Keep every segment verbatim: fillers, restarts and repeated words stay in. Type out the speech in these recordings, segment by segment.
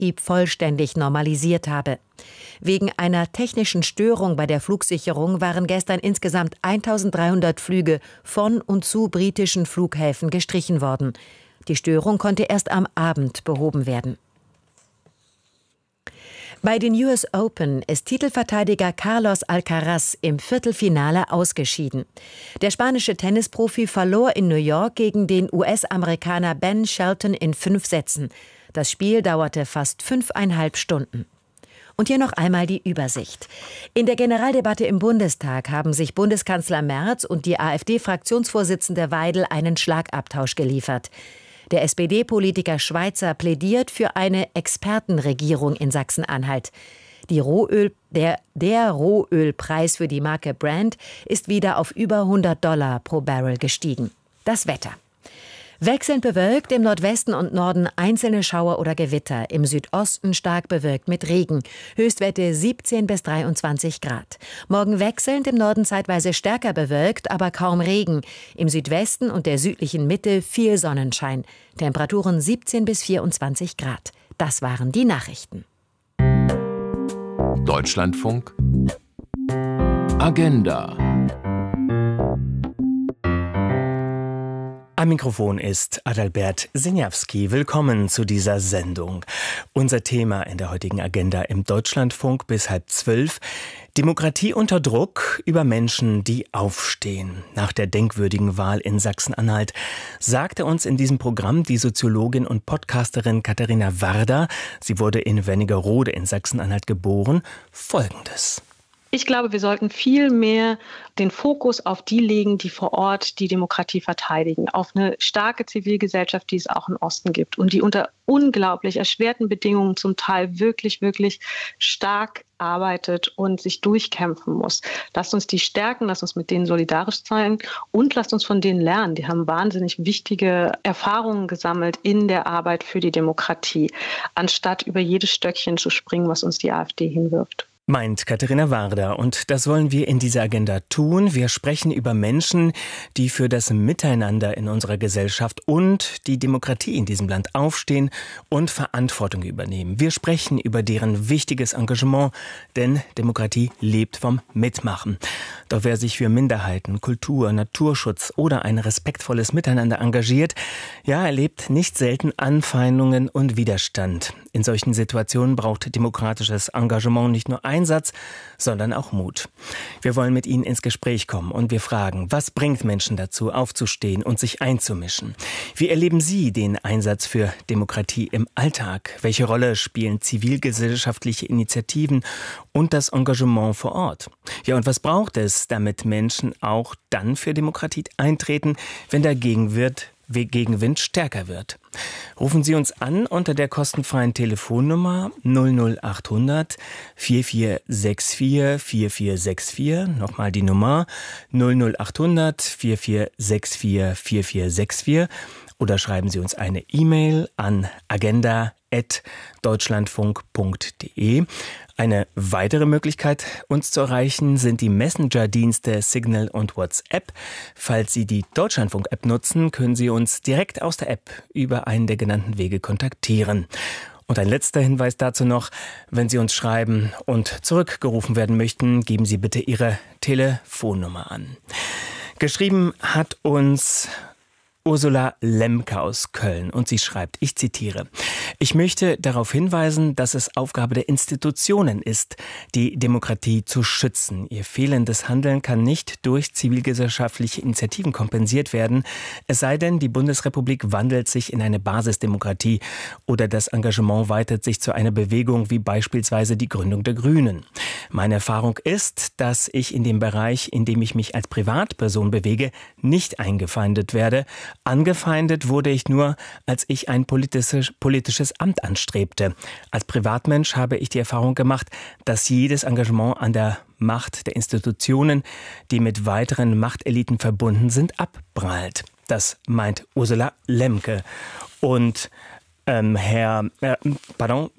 Anhieb vollständig normalisiert habe. Wegen einer technischen Störung bei der Flugsicherung waren gestern insgesamt eintausenddreihundert Flüge von und zu britischen Flughäfen gestrichen worden. Die Störung konnte erst am Abend behoben werden. Bei den U S Open ist Titelverteidiger Carlos Alcaraz im Viertelfinale ausgeschieden. Der spanische Tennisprofi verlor in New York gegen den U S-Amerikaner Ben Shelton in fünf Sätzen. Das Spiel dauerte fast fünfeinhalb Stunden. Und hier noch einmal die Übersicht. In der Generaldebatte im Bundestag haben sich Bundeskanzler Merz und die AfD-Fraktionsvorsitzende Weidel einen Schlagabtausch geliefert. Der S P D-Politiker Schweizer plädiert für eine Expertenregierung in Sachsen-Anhalt. Die Rohöl, der, der Rohölpreis für die Marke Brent ist wieder auf über hundert Dollar pro Barrel gestiegen. Das Wetter. Wechselnd bewölkt, im Nordwesten und Norden einzelne Schauer oder Gewitter, im Südosten stark bewölkt mit Regen. Höchstwerte siebzehn bis dreiundzwanzig Grad. Morgen wechselnd, im Norden zeitweise stärker bewölkt, aber kaum Regen. Im Südwesten und der südlichen Mitte viel Sonnenschein. Temperaturen siebzehn bis vierundzwanzig Grad. Das waren die Nachrichten. Deutschlandfunk Agenda. Am Mikrofon ist Adalbert Siniawski. Willkommen zu dieser Sendung. Unser Thema in der heutigen Agenda im Deutschlandfunk bis halb zwölf. Demokratie unter Druck, über Menschen, die aufstehen. Nach der denkwürdigen Wahl in Sachsen-Anhalt sagte uns in diesem Programm die Soziologin und Podcasterin Katharina Warder, sie wurde in Wernigerode in Sachsen-Anhalt geboren, Folgendes. Ich glaube, wir sollten viel mehr den Fokus auf die legen, die vor Ort die Demokratie verteidigen, auf eine starke Zivilgesellschaft, die es auch im Osten gibt und die unter unglaublich erschwerten Bedingungen zum Teil wirklich, wirklich stark arbeitet und sich durchkämpfen muss. Lasst uns die stärken, lasst uns mit denen solidarisch sein und lasst uns von denen lernen. Die haben wahnsinnig wichtige Erfahrungen gesammelt in der Arbeit für die Demokratie, anstatt über jedes Stöckchen zu springen, was uns die AfD hinwirft. Meint Katharina Warder. Und das wollen wir in dieser Agenda tun. Wir sprechen über Menschen, die für das Miteinander in unserer Gesellschaft und die Demokratie in diesem Land aufstehen und Verantwortung übernehmen. Wir sprechen über deren wichtiges Engagement, denn Demokratie lebt vom Mitmachen. Doch wer sich für Minderheiten, Kultur, Naturschutz oder ein respektvolles Miteinander engagiert, ja, erlebt nicht selten Anfeindungen und Widerstand. In solchen Situationen braucht demokratisches Engagement nicht nur Einsatz, sondern auch Mut. Wir wollen mit Ihnen ins Gespräch kommen und wir fragen, was bringt Menschen dazu, aufzustehen und sich einzumischen? Wie erleben Sie den Einsatz für Demokratie im Alltag? Welche Rolle spielen zivilgesellschaftliche Initiativen und das Engagement vor Ort? Ja, und was braucht es, damit Menschen auch dann für Demokratie eintreten, wenn der Gegenwind Gegenwind stärker wird? Rufen Sie uns an unter der kostenfreien Telefonnummer null null achthundert vier vier sechs vier vier vier sechs vier. Nochmal die Nummer null null achthundert vier vier sechs vier vier vier sechs vier. Oder schreiben Sie uns eine E-Mail an agenda at deutschlandfunk punkt de. Eine weitere Möglichkeit, uns zu erreichen, sind die Messenger-Dienste Signal und WhatsApp. Falls Sie die Deutschlandfunk-App nutzen, können Sie uns direkt aus der App über einen der genannten Wege kontaktieren. Und ein letzter Hinweis dazu noch, wenn Sie uns schreiben und zurückgerufen werden möchten, geben Sie bitte Ihre Telefonnummer an. Geschrieben hat uns Ursula Lemke aus Köln und sie schreibt, ich zitiere: Ich möchte darauf hinweisen, dass es Aufgabe der Institutionen ist, die Demokratie zu schützen. Ihr fehlendes Handeln kann nicht durch zivilgesellschaftliche Initiativen kompensiert werden, es sei denn, die Bundesrepublik wandelt sich in eine Basisdemokratie oder das Engagement weitet sich zu einer Bewegung wie beispielsweise die Gründung der Grünen. Meine Erfahrung ist, dass ich in dem Bereich, in dem ich mich als Privatperson bewege, nicht eingefeindet werde. Angefeindet wurde ich nur, als ich ein politisches, politisches Amt anstrebte. Als Privatmensch habe ich die Erfahrung gemacht, dass jedes Engagement an der Macht der Institutionen, die mit weiteren Machteliten verbunden sind, abprallt. Das meint Ursula Lemke. Und ähm, Herr, äh, pardon,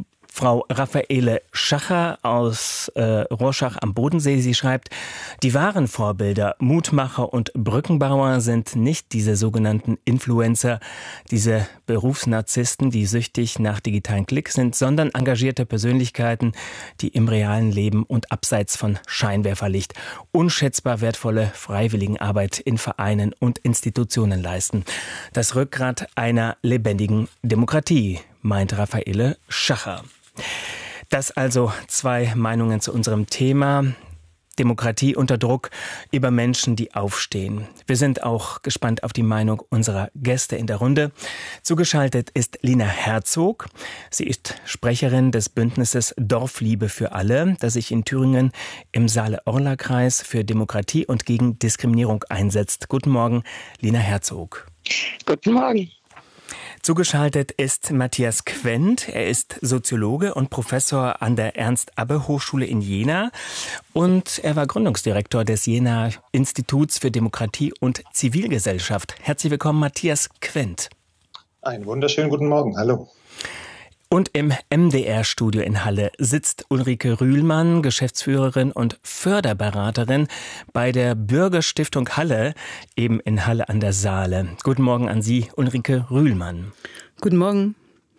Frau Raffaele Schacher aus äh, Rorschach am Bodensee. Sie schreibt, die wahren Vorbilder, Mutmacher und Brückenbauer sind nicht diese sogenannten Influencer, diese Berufsnarzissten, die süchtig nach digitalen Klicks sind, sondern engagierte Persönlichkeiten, die im realen Leben und abseits von Scheinwerferlicht unschätzbar wertvolle Freiwilligenarbeit in Vereinen und Institutionen leisten. Das Rückgrat einer lebendigen Demokratie, meint Raffaele Schacher. Das also zwei Meinungen zu unserem Thema. Demokratie unter Druck, über Menschen, die aufstehen. Wir sind auch gespannt auf die Meinung unserer Gäste in der Runde. Zugeschaltet ist Lina Herzog. Sie ist Sprecherin des Bündnisses Dorfliebe für alle, das sich in Thüringen im Saale-Orla-Kreis für Demokratie und gegen Diskriminierung einsetzt. Guten Morgen, Lina Herzog. Guten Morgen. Zugeschaltet ist Matthias Quent. Er ist Soziologe und Professor an der Ernst-Abbe-Hochschule in Jena. Und er war Gründungsdirektor des Jena Instituts für Demokratie und Zivilgesellschaft. Herzlich willkommen, Matthias Quent. Einen wunderschönen guten Morgen. Hallo. Und im M D R-Studio in Halle sitzt Ulrike Rühlmann, Geschäftsführerin und Förderberaterin bei der Bürgerstiftung Halle, eben in Halle an der Saale. Guten Morgen an Sie, Ulrike Rühlmann. Guten Morgen.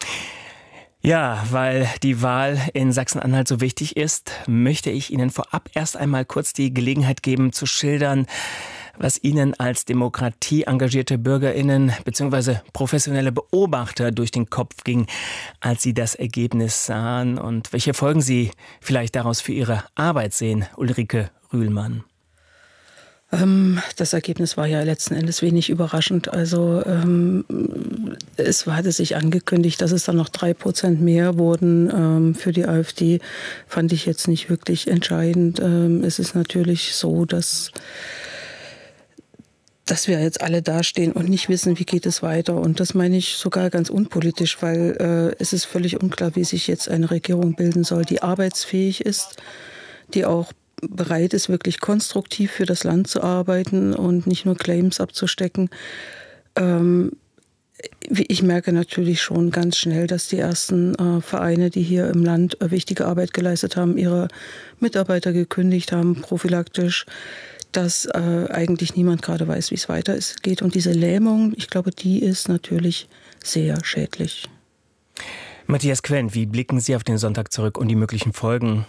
Ja, weil die Wahl in Sachsen-Anhalt so wichtig ist, möchte ich Ihnen vorab erst einmal kurz die Gelegenheit geben, zu schildern, was Ihnen als demokratieengagierte BürgerInnen bzw. professionelle Beobachter durch den Kopf ging, als Sie das Ergebnis sahen und welche Folgen Sie vielleicht daraus für Ihre Arbeit sehen, Ulrike Rühlmann. Ähm, das Ergebnis war ja letzten Endes wenig überraschend. Also ähm, es hatte sich angekündigt, dass es dann noch drei Prozent mehr wurden ähm, für die AfD. Fand ich jetzt nicht wirklich entscheidend. Ähm, es ist natürlich so, dass dass wir jetzt alle dastehen und nicht wissen, wie geht es weiter. Und das meine ich sogar ganz unpolitisch, weil äh, es ist völlig unklar, wie sich jetzt eine Regierung bilden soll, die arbeitsfähig ist, die auch bereit ist, wirklich konstruktiv für das Land zu arbeiten und nicht nur Claims abzustecken. Ähm, ich merke natürlich schon ganz schnell, dass die ersten äh, Vereine, die hier im Land äh, wichtige Arbeit geleistet haben, ihre Mitarbeiter gekündigt haben, prophylaktisch, dass äh, eigentlich niemand gerade weiß, wie es weiter geht. Und diese Lähmung, ich glaube, die ist natürlich sehr schädlich. Matthias Quent, wie blicken Sie auf den Sonntag zurück und die möglichen Folgen?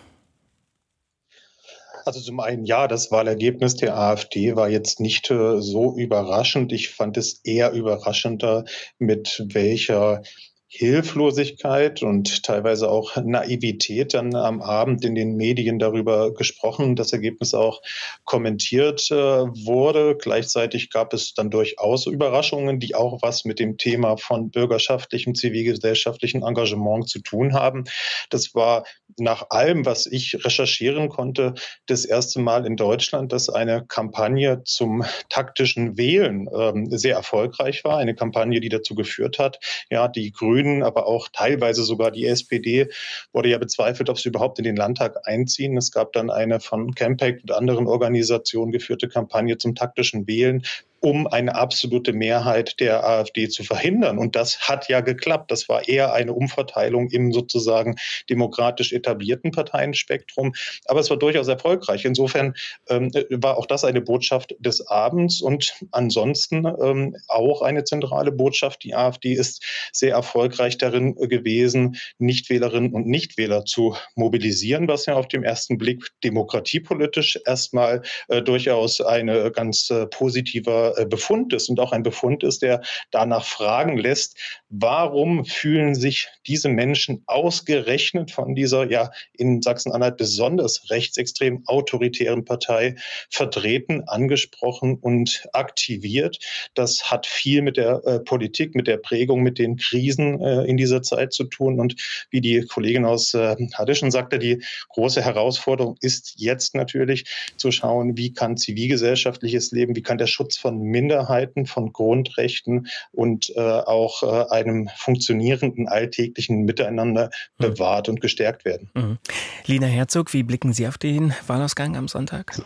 Also zum einen, ja, das Wahlergebnis der AfD war jetzt nicht äh, so überraschend. Ich fand es eher überraschender, mit welcher Hilflosigkeit und teilweise auch Naivität dann am Abend in den Medien darüber gesprochen, das Ergebnis auch kommentiert äh, wurde. Gleichzeitig gab es dann durchaus Überraschungen, die auch was mit dem Thema von bürgerschaftlichem, zivilgesellschaftlichem Engagement zu tun haben. Das war nach allem, was ich recherchieren konnte, das erste Mal in Deutschland, dass eine Kampagne zum taktischen Wählen ähm, sehr erfolgreich war. Eine Kampagne, die dazu geführt hat, ja, die Grünen, aber auch teilweise sogar die S P D, wurde ja bezweifelt, ob sie überhaupt in den Landtag einziehen. Es gab dann eine von Campact und anderen Organisationen geführte Kampagne zum taktischen Wählen, um eine absolute Mehrheit der AfD zu verhindern. Und das hat ja geklappt. Das war eher eine Umverteilung im sozusagen demokratisch etablierten Parteienspektrum. Aber es war durchaus erfolgreich. Insofern ähm, war auch das eine Botschaft des Abends. Und ansonsten ähm, auch eine zentrale Botschaft. Die AfD ist sehr erfolgreich darin gewesen, Nichtwählerinnen und Nichtwähler zu mobilisieren, was ja auf den ersten Blick demokratiepolitisch erstmal äh, durchaus eine ganz äh, positiver Befund ist und auch ein Befund ist, der danach fragen lässt, warum fühlen sich diese Menschen ausgerechnet von dieser ja in Sachsen-Anhalt besonders rechtsextrem autoritären Partei vertreten, angesprochen und aktiviert. Das hat viel mit der äh, Politik, mit der Prägung, mit den Krisen äh, in dieser Zeit zu tun. Und wie die Kollegin aus äh, Halle schon sagte, die große Herausforderung ist jetzt natürlich zu schauen, wie kann zivilgesellschaftliches Leben, wie kann der Schutz von Minderheiten, von Grundrechten und äh, auch äh, einem funktionierenden alltäglichen Miteinander mhm. bewahrt und gestärkt werden. Mhm. Lina Herzog, wie blicken Sie auf den Wahlausgang am Sonntag?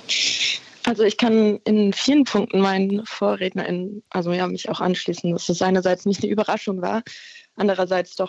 Also ich kann in vielen Punkten meinen VorrednerInnen, also ja, mich auch anschließen, dass es einerseits nicht eine Überraschung war, andererseits doch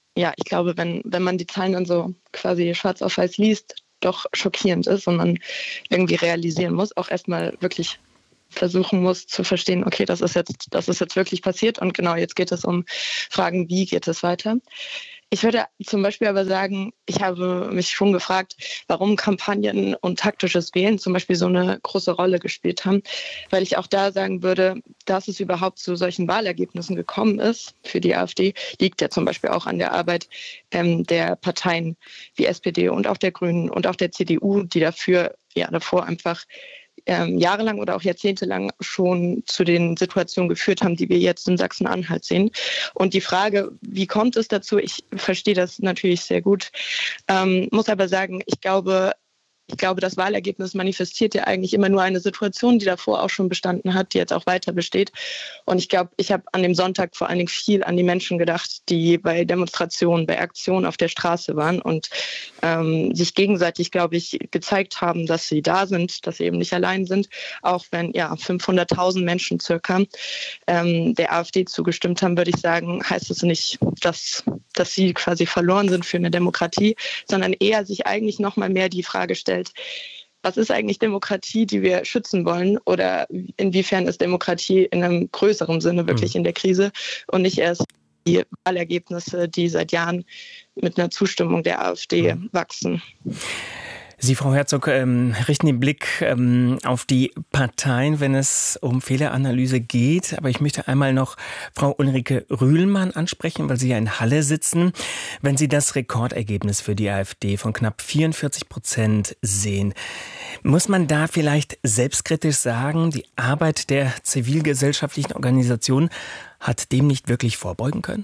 ja, ich glaube, wenn, wenn man die Zahlen dann so quasi schwarz auf weiß liest, doch schockierend ist und man irgendwie realisieren muss, auch erstmal wirklich versuchen muss zu verstehen, okay, das ist jetzt, das ist jetzt wirklich passiert und genau, jetzt geht es um Fragen, wie geht es weiter. Ich würde zum Beispiel aber sagen, ich habe mich schon gefragt, warum Kampagnen und taktisches Wählen zum Beispiel so eine große Rolle gespielt haben, weil ich auch da sagen würde, dass es überhaupt zu solchen Wahlergebnissen gekommen ist für die AfD, liegt ja zum Beispiel auch an der Arbeit ähm, der Parteien wie S P D und auch der Grünen und auch der C D U, die dafür ja davor einfach Ähm, jahrelang oder auch jahrzehntelang schon zu den Situationen geführt haben, die wir jetzt in Sachsen-Anhalt sehen. Und die Frage, wie kommt es dazu? Ich verstehe das natürlich sehr gut, ähm, muss aber sagen, ich glaube, ich glaube, das Wahlergebnis manifestiert ja eigentlich immer nur eine Situation, die davor auch schon bestanden hat, die jetzt auch weiter besteht. Und ich glaube, ich habe an dem Sonntag vor allen Dingen viel an die Menschen gedacht, die bei Demonstrationen, bei Aktionen auf der Straße waren und ähm, sich gegenseitig, glaube ich, gezeigt haben, dass sie da sind, dass sie eben nicht allein sind, auch wenn ja fünfhunderttausend Menschen circa ähm, der AfD zugestimmt haben, würde ich sagen, heißt es nicht, dass, dass sie quasi verloren sind für eine Demokratie, sondern eher sich eigentlich noch mal mehr die Frage stellt, was ist eigentlich Demokratie, die wir schützen wollen, oder inwiefern ist Demokratie in einem größeren Sinne wirklich in der Krise und nicht erst die Wahlergebnisse, die seit Jahren mit einer Zustimmung der AfD wachsen. Sie, Frau Herzog, ähm, richten den Blick ähm, auf die Parteien, wenn es um Fehleranalyse geht. Aber ich möchte einmal noch Frau Ulrike Rühlmann ansprechen, weil Sie ja in Halle sitzen. Wenn Sie das Rekordergebnis für die AfD von knapp vierundvierzig Prozent sehen, muss man da vielleicht selbstkritisch sagen, die Arbeit der zivilgesellschaftlichen Organisationen hat dem nicht wirklich vorbeugen können?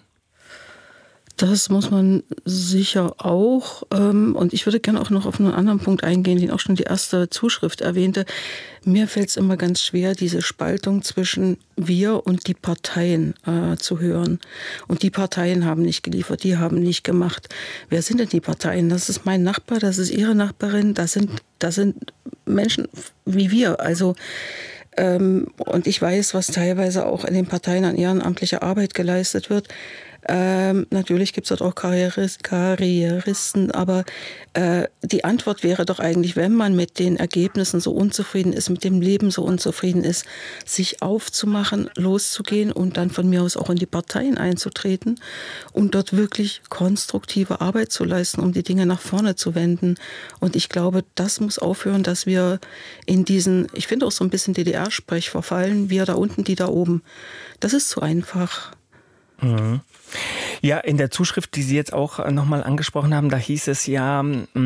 Das muss man sicher auch. Und ich würde gerne auch noch auf einen anderen Punkt eingehen, den auch schon die erste Zuschrift erwähnte. Mir fällt es immer ganz schwer, diese Spaltung zwischen wir und die Parteien äh, zu hören. Und die Parteien haben nicht geliefert, die haben nicht gemacht. Wer sind denn die Parteien? Das ist mein Nachbar, das ist Ihre Nachbarin, das sind, das sind Menschen wie wir. Also ähm, und ich weiß, was teilweise auch in den Parteien an ehrenamtlicher Arbeit geleistet wird. Ähm, natürlich gibt es dort auch Karrieris- Karrieristen, aber äh, die Antwort wäre doch eigentlich, wenn man mit den Ergebnissen so unzufrieden ist, mit dem Leben so unzufrieden ist, sich aufzumachen, loszugehen und dann von mir aus auch in die Parteien einzutreten und dort wirklich konstruktive Arbeit zu leisten, um die Dinge nach vorne zu wenden. Und ich glaube, das muss aufhören, dass wir in diesen, ich finde auch so ein bisschen D D R-Sprech verfallen, wir da unten, die da oben. Das ist zu einfach. Mhm. Ja, in der Zuschrift, die Sie jetzt auch nochmal angesprochen haben, da hieß es ja,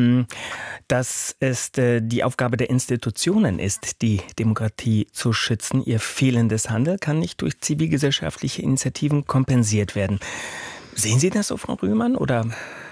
dass es die Aufgabe der Institutionen ist, die Demokratie zu schützen. Ihr fehlendes Handeln kann nicht durch zivilgesellschaftliche Initiativen kompensiert werden. Sehen Sie das so, Frau Rühlmann, oder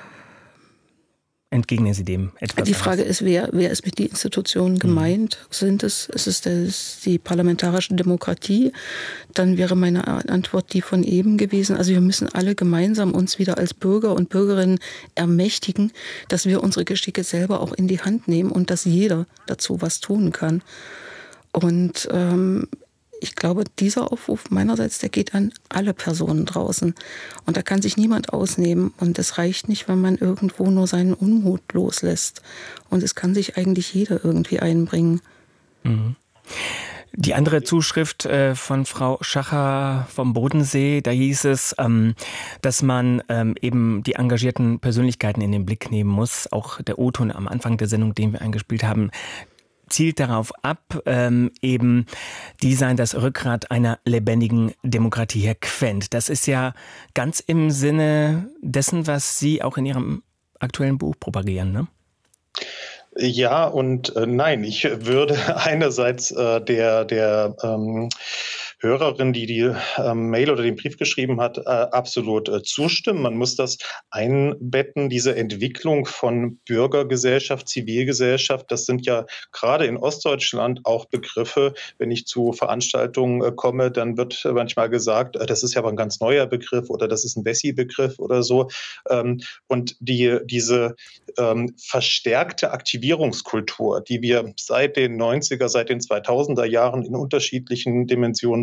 entgegnen Sie dem etwas? Die Frage ist, wer, wer ist mit den Institutionen gemeint? Mhm. Sind es, ist es das, die parlamentarische Demokratie? Dann wäre meine Antwort die von eben gewesen. Also wir müssen alle gemeinsam uns wieder als Bürger und Bürgerinnen ermächtigen, dass wir unsere Geschicke selber auch in die Hand nehmen und dass jeder dazu was tun kann. Und ähm, ich glaube, dieser Aufruf meinerseits, der geht an alle Personen draußen. Und da kann sich niemand ausnehmen. Und es reicht nicht, wenn man irgendwo nur seinen Unmut loslässt. Und es kann sich eigentlich jeder irgendwie einbringen. Mhm. Die andere Zuschrift äh, von Frau Schacher vom Bodensee, da hieß es, ähm, dass man ähm, eben die engagierten Persönlichkeiten in den Blick nehmen muss. Auch der O-Ton am Anfang der Sendung, den wir eingespielt haben, zielt darauf ab, ähm, eben die seien das Rückgrat einer lebendigen Demokratie, Herr Quent. Das ist ja ganz im Sinne dessen, was Sie auch in Ihrem aktuellen Buch propagieren, ne? Ja und äh, nein. Ich würde einerseits äh, der, der ähm, Hörerin, die die ähm, Mail oder den Brief geschrieben hat, äh, absolut äh, zustimmen. Man muss das einbetten, diese Entwicklung von Bürgergesellschaft, Zivilgesellschaft. Das sind ja gerade in Ostdeutschland auch Begriffe. Wenn ich zu Veranstaltungen äh, komme, dann wird manchmal gesagt, äh, das ist ja aber ein ganz neuer Begriff oder das ist ein Wessi-Begriff oder so. Ähm, und die, diese ähm, verstärkte Aktivierungskultur, die wir seit den neunziger, seit den zweitausender Jahren in unterschiedlichen Dimensionen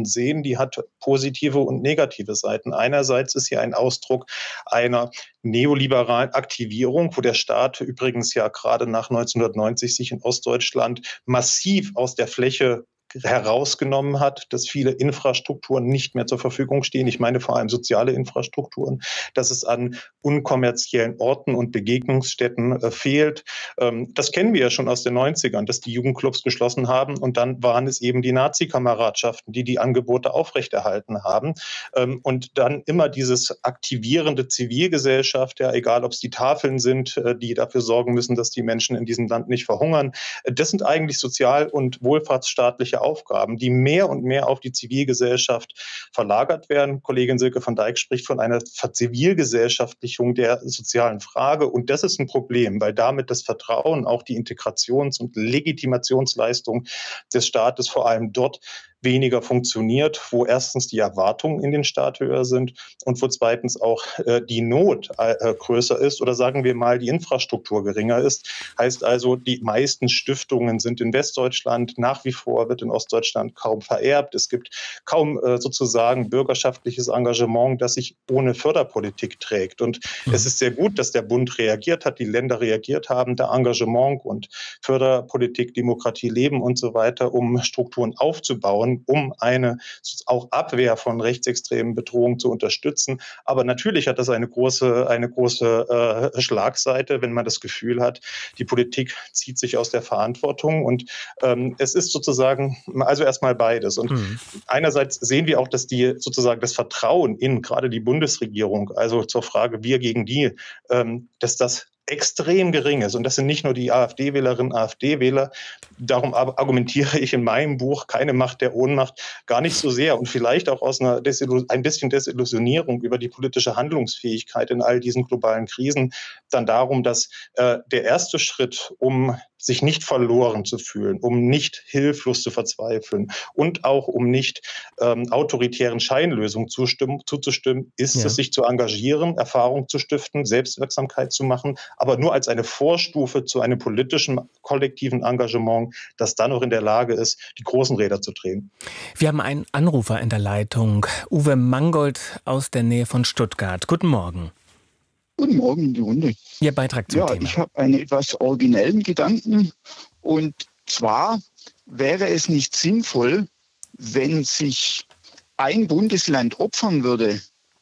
Konstitution sehen, die hat positive und negative Seiten. Einerseits ist hier ein Ausdruck einer neoliberalen Aktivierung, wo der Staat übrigens ja gerade nach neunzehnhundertneunzig sich in Ostdeutschland massiv aus der Fläche herausgenommen hat, dass viele Infrastrukturen nicht mehr zur Verfügung stehen. Ich meine vor allem soziale Infrastrukturen, dass es an unkommerziellen Orten und Begegnungsstätten äh, fehlt. Ähm, das kennen wir ja schon aus den neunzigern, dass die Jugendclubs geschlossen haben und dann waren es eben die Nazi-Kameradschaften, die die Angebote aufrechterhalten haben. Ähm, und dann immer dieses aktivierende Zivilgesellschaft, ja, egal ob es die Tafeln sind, äh, die dafür sorgen müssen, dass die Menschen in diesem Land nicht verhungern. Das sind eigentlich sozial- und wohlfahrtsstaatliche Aufgaben, die mehr und mehr auf die Zivilgesellschaft verlagert werden. Kollegin Silke van Dijk spricht von einer Verzivilgesellschaftlichung der sozialen Frage. Und das ist ein Problem, weil damit das Vertrauen, auch die Integrations- und Legitimationsleistung des Staates vor allem dort weniger funktioniert, wo erstens die Erwartungen in den Staat höher sind und wo zweitens auch äh, die Not äh, größer ist oder sagen wir mal die Infrastruktur geringer ist. Heißt also, die meisten Stiftungen sind in Westdeutschland, nach wie vor wird in Ostdeutschland kaum vererbt. Es gibt kaum äh, sozusagen bürgerschaftliches Engagement, das sich ohne Förderpolitik trägt. Und mhm. es ist sehr gut, dass der Bund reagiert hat, die Länder reagiert haben, da Engagement und Förderpolitik, Demokratie leben und so weiter, um Strukturen aufzubauen, um eine auch Abwehr von rechtsextremen Bedrohungen zu unterstützen. Aber natürlich hat das eine große, eine große äh, Schlagseite, wenn man das Gefühl hat, die Politik zieht sich aus der Verantwortung. Und ähm, es ist sozusagen, also erstmal beides. Und mhm. einerseits sehen wir auch, dass die sozusagen das Vertrauen in gerade die Bundesregierung, also zur Frage wir gegen die, ähm, dass das extrem gering ist. Und das sind nicht nur die AfD-Wählerinnen, AfD-Wähler. Darum argumentiere ich in meinem Buch Keine Macht der Ohnmacht gar nicht so sehr und vielleicht auch aus einer Desillu- ein bisschen Desillusionierung über die politische Handlungsfähigkeit in all diesen globalen Krisen dann darum, dass äh, der erste Schritt, um sich nicht verloren zu fühlen, um nicht hilflos zu verzweifeln und auch um nicht ähm, autoritären Scheinlösungen zustimmen, zuzustimmen, ist ja. es, sich zu engagieren, Erfahrung zu stiften, Selbstwirksamkeit zu machen, aber nur als eine Vorstufe zu einem politischen, kollektiven Engagement, das dann noch in der Lage ist, die großen Räder zu drehen. Wir haben einen Anrufer in der Leitung, Uwe Mangold aus der Nähe von Stuttgart. Guten Morgen. Guten Morgen in die Runde. Ihr Beitrag zum ja, Thema. Ich habe einen etwas originellen Gedanken. Und zwar wäre es nicht sinnvoll, wenn sich ein Bundesland opfern würde.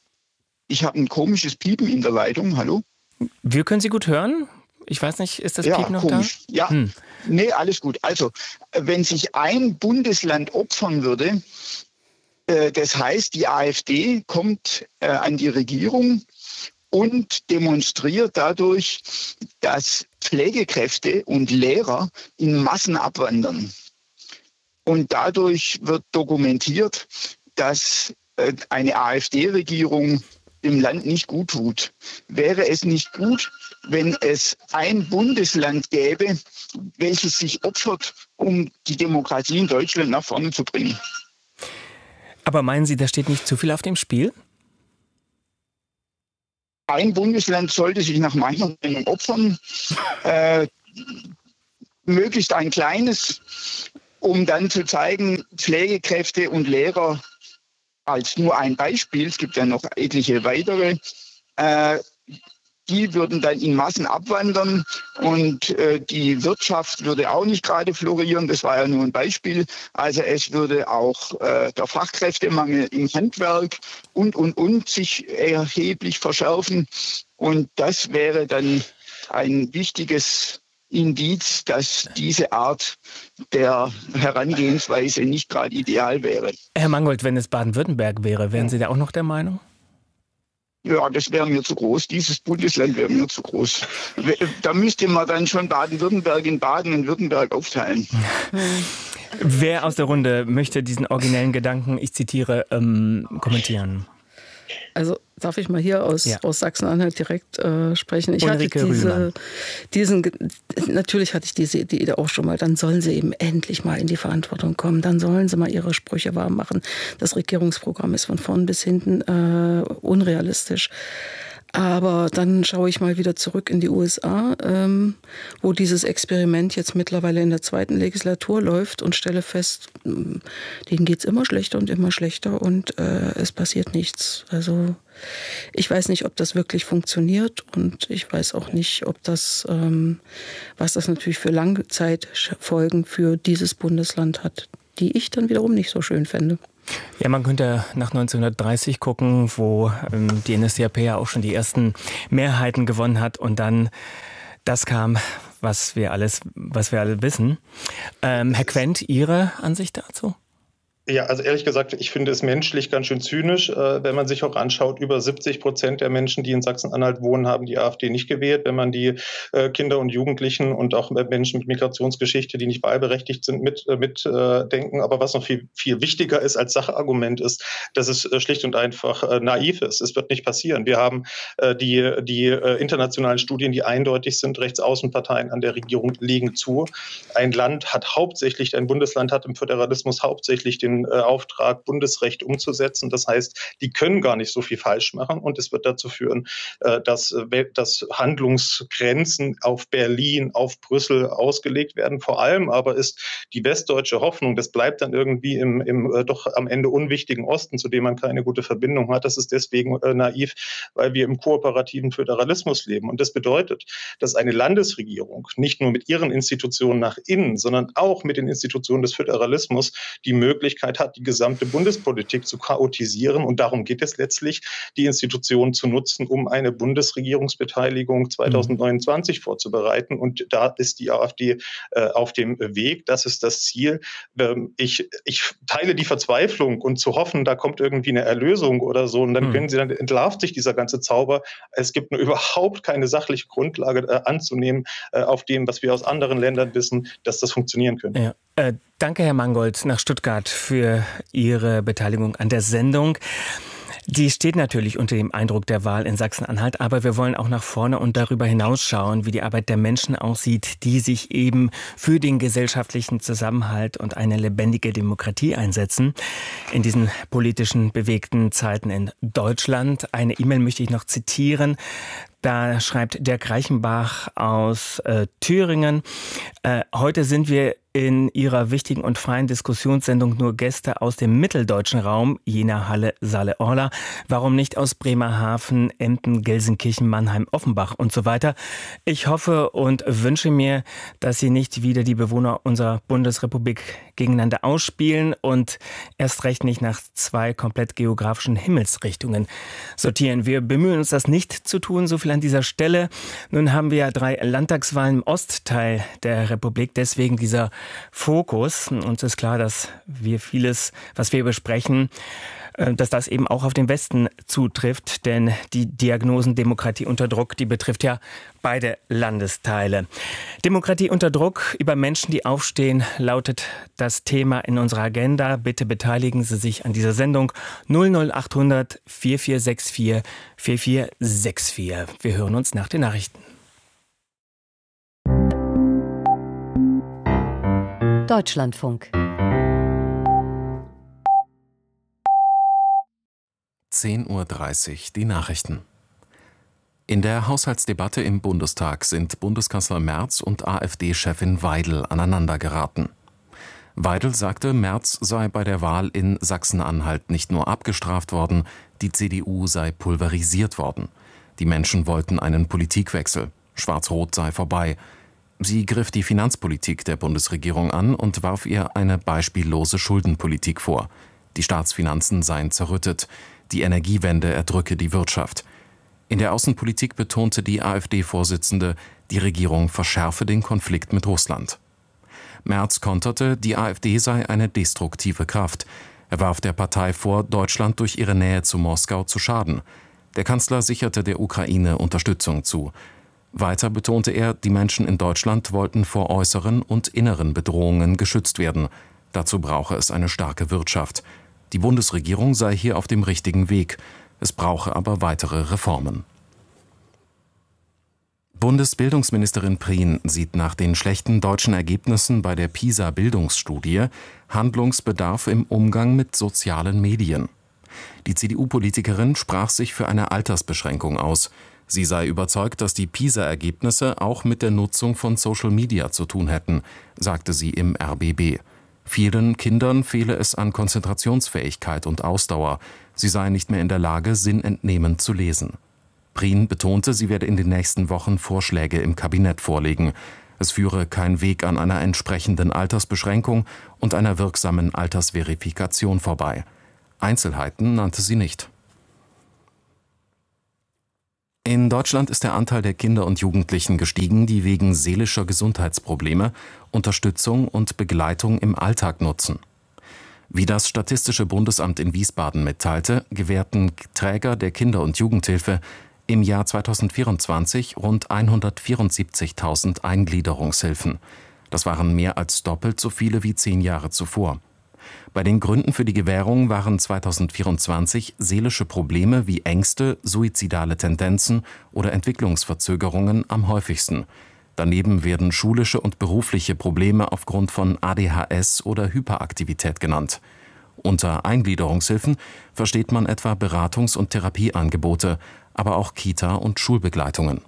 Ich habe ein komisches Piepen in der Leitung. Hallo? Wir können Sie gut hören. Ich weiß nicht, ist das ja, Piepen noch komisch. da? Ja, hm. nee, alles gut. Also, wenn sich ein Bundesland opfern würde, äh, das heißt, die AfD kommt äh, an die Regierung und demonstriert dadurch, dass Pflegekräfte und Lehrer in Massen abwandern. Und dadurch wird dokumentiert, dass äh, eine AfD-Regierung dem Land nicht gut tut. Wäre es nicht gut, wenn es ein Bundesland gäbe, welches sich opfert, um die Demokratie in Deutschland nach vorne zu bringen? Aber meinen Sie, da steht nicht zu viel auf dem Spiel? Ein Bundesland sollte sich nach meiner Meinung opfern, äh, möglichst ein kleines, um dann zu zeigen, Pflegekräfte und Lehrer als nur ein Beispiel, es gibt ja noch etliche weitere, äh, die würden dann in Massen abwandern und äh, die Wirtschaft würde auch nicht gerade florieren, das war ja nur ein Beispiel. Also es würde auch äh, der Fachkräftemangel im Handwerk und, und, und sich erheblich verschärfen. Und das wäre dann ein wichtiges Indiz, dass diese Art der Herangehensweise nicht gerade ideal wäre. Herr Mangold, wenn es Baden-Württemberg wäre, wären Sie da auch noch der Meinung? Ja, das wäre mir zu groß. Dieses Bundesland wäre mir zu groß. Da müsste man dann schon Baden-Württemberg in Baden und Württemberg aufteilen. Wer aus der Runde möchte diesen originellen Gedanken, ich zitiere, ähm, kommentieren? Also darf ich mal hier aus, ja. aus Sachsen-Anhalt direkt äh, sprechen? Ich Ulrike hatte diese, diesen, natürlich hatte ich diese Idee auch schon mal, dann sollen sie eben endlich mal in die Verantwortung kommen, dann sollen sie mal ihre Sprüche wahr machen. Das Regierungsprogramm ist von vorn bis hinten äh, unrealistisch. Aber dann schaue ich mal wieder zurück in die U S A, ähm, wo dieses Experiment jetzt mittlerweile in der zweiten Legislatur läuft und stelle fest, denen geht es immer schlechter und immer schlechter und äh, es passiert nichts. Also ich weiß nicht, ob das wirklich funktioniert und ich weiß auch nicht, ob das, ähm, was das natürlich für Langzeitfolgen für dieses Bundesland hat, die ich dann wiederum nicht so schön fände. Ja, man könnte nach neunzehnhundertdreißig gucken, wo ähm, die N S D A P ja auch schon die ersten Mehrheiten gewonnen hat und dann das kam, was wir alles, was wir alle wissen. Ähm, Herr Quent, Ihre Ansicht dazu? Ja, also ehrlich gesagt, ich finde es menschlich ganz schön zynisch, äh, wenn man sich auch anschaut, über siebzig Prozent der Menschen, die in Sachsen-Anhalt wohnen, haben die AfD nicht gewählt. Wenn man die äh, Kinder und Jugendlichen und auch Menschen mit Migrationsgeschichte, die nicht wahlberechtigt sind, mit, äh, mit äh, denken. Aber was noch viel, viel wichtiger ist als Sachargument ist, dass es äh, schlicht und einfach äh, naiv ist. Es wird nicht passieren. Wir haben äh, die, die äh, internationalen Studien, die eindeutig sind, Rechtsaußenparteien an der Regierung legen zu. Ein Land hat hauptsächlich, ein Bundesland hat im Föderalismus hauptsächlich den Auftrag, Bundesrecht umzusetzen. Das heißt, die können gar nicht so viel falsch machen und es wird dazu führen, dass, dass Handlungsgrenzen auf Berlin, auf Brüssel ausgelegt werden. Vor allem aber ist die westdeutsche Hoffnung, das bleibt dann irgendwie im, im doch am Ende unwichtigen Osten, zu dem man keine gute Verbindung hat. Das ist deswegen naiv, weil wir im kooperativen Föderalismus leben. Und das bedeutet, dass eine Landesregierung nicht nur mit ihren Institutionen nach innen, sondern auch mit den Institutionen des Föderalismus die Möglichkeit hat, die gesamte Bundespolitik zu chaotisieren. Und darum geht es letztlich, die Institutionen zu nutzen, um eine Bundesregierungsbeteiligung zwanzig neunundzwanzig mhm. vorzubereiten. Und da ist die AfD äh, auf dem Weg. Das ist das Ziel. Ähm, ich, ich teile die Verzweiflung und zu hoffen, da kommt irgendwie eine Erlösung oder so. Und dann mhm. können Sie, dann entlarvt sich dieser ganze Zauber. Es gibt nur überhaupt keine sachliche Grundlage äh, anzunehmen, äh, auf dem, was wir aus anderen Ländern wissen, dass das funktionieren könnte. Ja. Äh, danke, Herr Mangold, nach Stuttgart für Ihre Beteiligung an der Sendung. Die steht natürlich unter dem Eindruck der Wahl in Sachsen-Anhalt, aber wir wollen auch nach vorne und darüber hinaus schauen, wie die Arbeit der Menschen aussieht, die sich eben für den gesellschaftlichen Zusammenhalt und eine lebendige Demokratie einsetzen. In diesen politischen bewegten Zeiten in Deutschland. Eine E-Mail möchte ich noch zitieren. Da schreibt Dirk Reichenbach aus äh, Thüringen, äh, heute sind wir in Ihrer wichtigen und freien Diskussionssendung nur Gäste aus dem mitteldeutschen Raum, Jena, Halle, Saale, Orla. Warum nicht aus Bremerhaven, Emden, Gelsenkirchen, Mannheim, Offenbach und so weiter? Ich hoffe und wünsche mir, dass Sie nicht wieder die Bewohner unserer Bundesrepublik gegeneinander ausspielen und erst recht nicht nach zwei komplett geografischen Himmelsrichtungen sortieren. Wir bemühen uns, das nicht zu tun, so viel an dieser Stelle. Nun haben wir ja drei Landtagswahlen im Ostteil der Republik, deswegen dieser Fokus. Uns ist klar, dass wir vieles, was wir besprechen, dass das eben auch auf den Westen zutrifft, denn die Diagnosen Demokratie unter Druck, die betrifft ja beide Landesteile. Demokratie unter Druck, über Menschen, die aufstehen, lautet das Thema in unserer Agenda. Bitte beteiligen Sie sich an dieser Sendung null null acht hundert vier vier sechs vier vier vier sechs vier. Wir hören uns nach den Nachrichten. Deutschlandfunk. zehn Uhr dreißig, die Nachrichten. In der Haushaltsdebatte im Bundestag sind Bundeskanzler Merz und AfD-Chefin Weidel aneinandergeraten. Weidel sagte, Merz sei bei der Wahl in Sachsen-Anhalt nicht nur abgestraft worden, die C D U sei pulverisiert worden. Die Menschen wollten einen Politikwechsel. Schwarz-Rot sei vorbei. Sie griff die Finanzpolitik der Bundesregierung an und warf ihr eine beispiellose Schuldenpolitik vor. Die Staatsfinanzen seien zerrüttet. Die Energiewende erdrücke die Wirtschaft. In der Außenpolitik betonte die AfD-Vorsitzende, die Regierung verschärfe den Konflikt mit Russland. Merz konterte, die AfD sei eine destruktive Kraft. Er warf der Partei vor, Deutschland durch ihre Nähe zu Moskau zu schaden. Der Kanzler sicherte der Ukraine Unterstützung zu. Weiter betonte er, die Menschen in Deutschland wollten vor äußeren und inneren Bedrohungen geschützt werden. Dazu brauche es eine starke Wirtschaft. Die Bundesregierung sei hier auf dem richtigen Weg. Es brauche aber weitere Reformen. Bundesbildungsministerin Prien sieht nach den schlechten deutschen Ergebnissen bei der PISA-Bildungsstudie Handlungsbedarf im Umgang mit sozialen Medien. Die C D U-Politikerin sprach sich für eine Altersbeschränkung aus. Sie sei überzeugt, dass die PISA-Ergebnisse auch mit der Nutzung von Social Media zu tun hätten, sagte sie im R B B. Vielen Kindern fehle es an Konzentrationsfähigkeit und Ausdauer. Sie seien nicht mehr in der Lage, sinnentnehmend zu lesen. Prien betonte, sie werde in den nächsten Wochen Vorschläge im Kabinett vorlegen. Es führe kein Weg an einer entsprechenden Altersbeschränkung und einer wirksamen Altersverifikation vorbei. Einzelheiten nannte sie nicht. In Deutschland ist der Anteil der Kinder und Jugendlichen gestiegen, die wegen seelischer Gesundheitsprobleme Unterstützung und Begleitung im Alltag nutzen. Wie das Statistische Bundesamt in Wiesbaden mitteilte, gewährten Träger der Kinder- und Jugendhilfe im Jahr zweitausendvierundzwanzig rund hundertvierundsiebzigtausend Eingliederungshilfen. Das waren mehr als doppelt so viele wie zehn Jahre zuvor. Bei den Gründen für die Gewährung waren zweitausendvierundzwanzig seelische Probleme wie Ängste, suizidale Tendenzen oder Entwicklungsverzögerungen am häufigsten. Daneben werden schulische und berufliche Probleme aufgrund von A D H S oder Hyperaktivität genannt. Unter Eingliederungshilfen versteht man etwa Beratungs- und Therapieangebote, aber auch Kita- und Schulbegleitungen.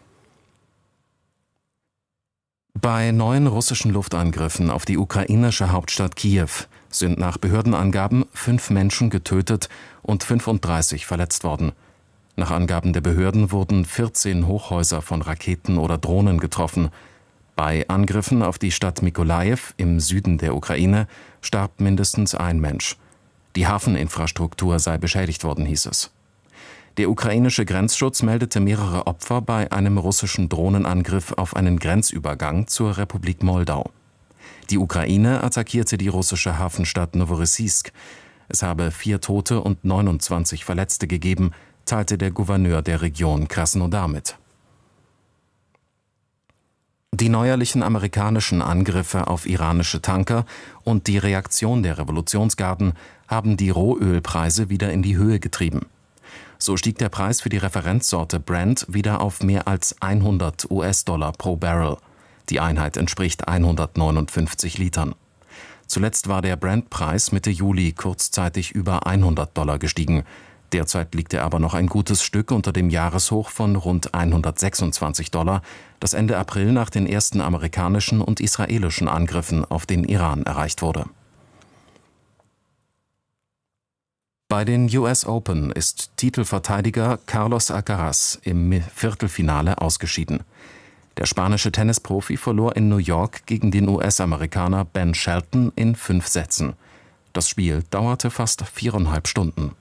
Bei neuen russischen Luftangriffen auf die ukrainische Hauptstadt Kiew sind nach Behördenangaben fünf Menschen getötet und fünfunddreißig verletzt worden. Nach Angaben der Behörden wurden vierzehn Hochhäuser von Raketen oder Drohnen getroffen. Bei Angriffen auf die Stadt Mykolajiw im Süden der Ukraine starb mindestens ein Mensch. Die Hafeninfrastruktur sei beschädigt worden, hieß es. Der ukrainische Grenzschutz meldete mehrere Opfer bei einem russischen Drohnenangriff auf einen Grenzübergang zur Republik Moldau. Die Ukraine attackierte die russische Hafenstadt Noworossiysk. Es habe vier Tote und neunundzwanzig Verletzte gegeben, teilte der Gouverneur der Region Krasnodar mit. Die neuerlichen amerikanischen Angriffe auf iranische Tanker und die Reaktion der Revolutionsgarden haben die Rohölpreise wieder in die Höhe getrieben. So stieg der Preis für die Referenzsorte Brent wieder auf mehr als hundert US-Dollar pro Barrel. Die Einheit entspricht hundertneunundfünfzig Litern. Zuletzt war der Brent-Preis Mitte Juli kurzzeitig über hundert Dollar gestiegen. Derzeit liegt er aber noch ein gutes Stück unter dem Jahreshoch von rund hundertsechsundzwanzig Dollar, das Ende April nach den ersten amerikanischen und israelischen Angriffen auf den Iran erreicht wurde. Bei den U S Open ist Titelverteidiger Carlos Alcaraz im Viertelfinale ausgeschieden. Der spanische Tennisprofi verlor in New York gegen den U S-Amerikaner Ben Shelton in fünf Sätzen. Das Spiel dauerte fast viereinhalb Stunden.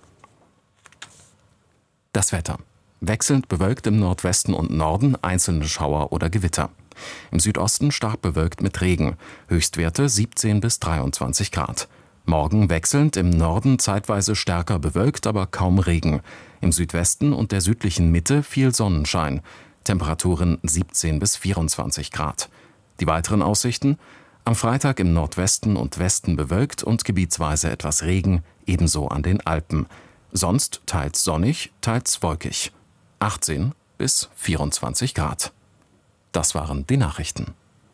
Das Wetter. Wechselnd bewölkt im Nordwesten und Norden, einzelne Schauer oder Gewitter. Im Südosten stark bewölkt mit Regen, Höchstwerte siebzehn bis dreiundzwanzig Grad. Morgen wechselnd im Norden zeitweise stärker bewölkt, aber kaum Regen. Im Südwesten und der südlichen Mitte viel Sonnenschein. Temperaturen siebzehn bis vierundzwanzig Grad. Die weiteren Aussichten: am Freitag im Nordwesten und Westen bewölkt und gebietsweise etwas Regen, ebenso an den Alpen. Sonst teils sonnig, teils wolkig. achtzehn bis vierundzwanzig Grad. Das waren die Nachrichten.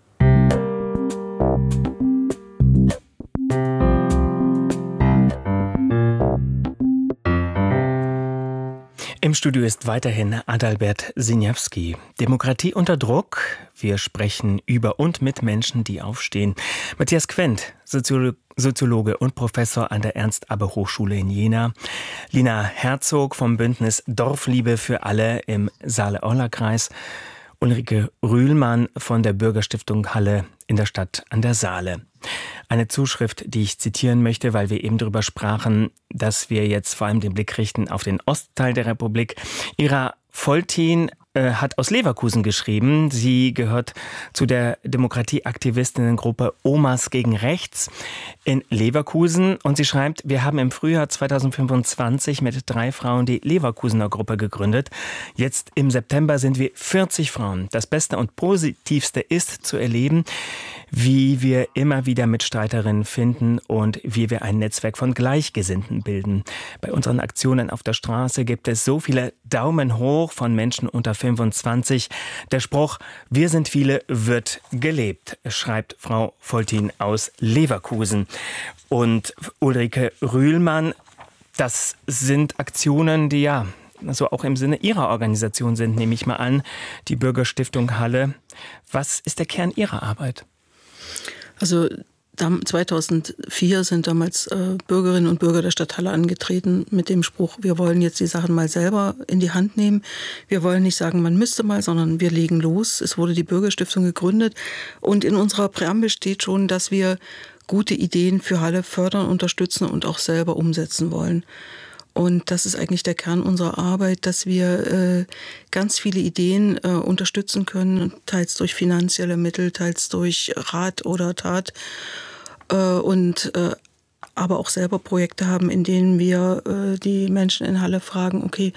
Im Studio ist weiterhin Adalbert Siniawski. Demokratie unter Druck. Wir sprechen über und mit Menschen, die aufstehen. Matthias Quent, Soziolo- Soziologe und Professor an der Ernst-Abbe-Hochschule in Jena. Lina Herzog vom Bündnis Dorfliebe für alle im Saale-Orla-Kreis. Ulrike Rühlmann von der Bürgerstiftung Halle in der Stadt an der Saale. Eine Zuschrift, die ich zitieren möchte, weil wir eben darüber sprachen, dass wir jetzt vor allem den Blick richten auf den Ostteil der Republik. Ira Foltin äh, hat aus Leverkusen geschrieben. Sie gehört zu der Demokratieaktivistinnengruppe Omas gegen Rechts in Leverkusen. Und sie schreibt, wir haben im Frühjahr zweitausendfünfundzwanzig mit drei Frauen die Leverkusener Gruppe gegründet. Jetzt im September sind wir vierzig Frauen. Das Beste und Positivste ist zu erleben, wie wir immer wieder Mitstreiterinnen finden und wie wir ein Netzwerk von Gleichgesinnten bilden. Bei unseren Aktionen auf der Straße gibt es so viele Daumen hoch von Menschen unter fünfundzwanzig. Der Spruch, wir sind viele, wird gelebt, schreibt Frau Foltin aus Leverkusen. Und Ulrike Rühlmann, Das sind Aktionen, die ja also auch im Sinne Ihrer Organisation sind, nehme ich mal an, die Bürgerstiftung Halle. Was ist der Kern Ihrer Arbeit? Also zweitausendvier sind damals äh, Bürgerinnen und Bürger der Stadt Halle angetreten mit dem Spruch, wir wollen jetzt die Sachen mal selber in die Hand nehmen. Wir wollen nicht sagen, man müsste mal, sondern wir legen los. Es wurde die Bürgerstiftung gegründet und in unserer Präambel steht schon, dass wir gute Ideen für Halle fördern, unterstützen und auch selber umsetzen wollen. Und das ist eigentlich der Kern unserer Arbeit, dass wir äh, ganz viele Ideen äh, unterstützen können, teils durch finanzielle Mittel, teils durch Rat oder Tat. Äh, und äh, aber auch selber Projekte haben, in denen wir äh, die Menschen in Halle fragen, okay,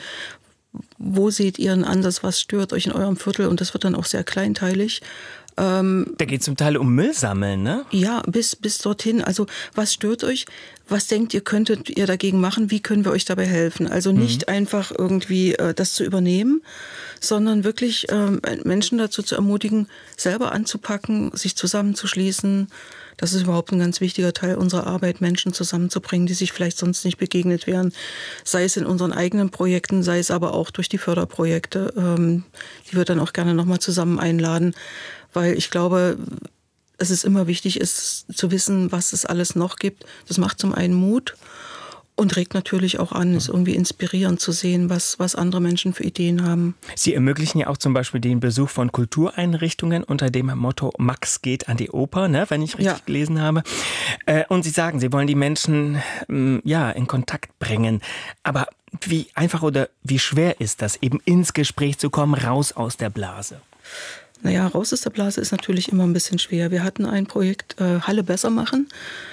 wo seht ihr einen Ansatz, was stört euch in eurem Viertel? Und das wird dann auch sehr kleinteilig. Ähm, da geht es zum Teil um Müllsammeln, ne? Ja, bis, bis dorthin. Also was stört euch? Was denkt ihr, könntet ihr dagegen machen? Wie können wir euch dabei helfen? Also nicht mhm. einfach irgendwie äh, das zu übernehmen, sondern wirklich äh, Menschen dazu zu ermutigen, selber anzupacken, sich zusammenzuschließen. Das ist überhaupt ein ganz wichtiger Teil unserer Arbeit, Menschen zusammenzubringen, die sich vielleicht sonst nicht begegnet wären. Sei es in unseren eigenen Projekten, sei es aber auch durch die Förderprojekte, ähm, die wir dann auch gerne nochmal zusammen einladen. Weil ich glaube, es ist immer wichtig, ist zu wissen, was es alles noch gibt. Das macht zum einen Mut und regt natürlich auch an, ist irgendwie inspirierend zu sehen, was, was andere Menschen für Ideen haben. Sie ermöglichen ja auch zum Beispiel den Besuch von Kultureinrichtungen unter dem Motto Max geht an die Oper, ne, wenn ich richtig ja. gelesen habe. Und Sie sagen, Sie wollen die Menschen ja, in Kontakt bringen. Aber wie einfach oder wie schwer ist das, eben ins Gespräch zu kommen, raus aus der Blase? Naja, raus aus der Blase ist natürlich immer ein bisschen schwer. Wir hatten ein Projekt äh, Halle besser machen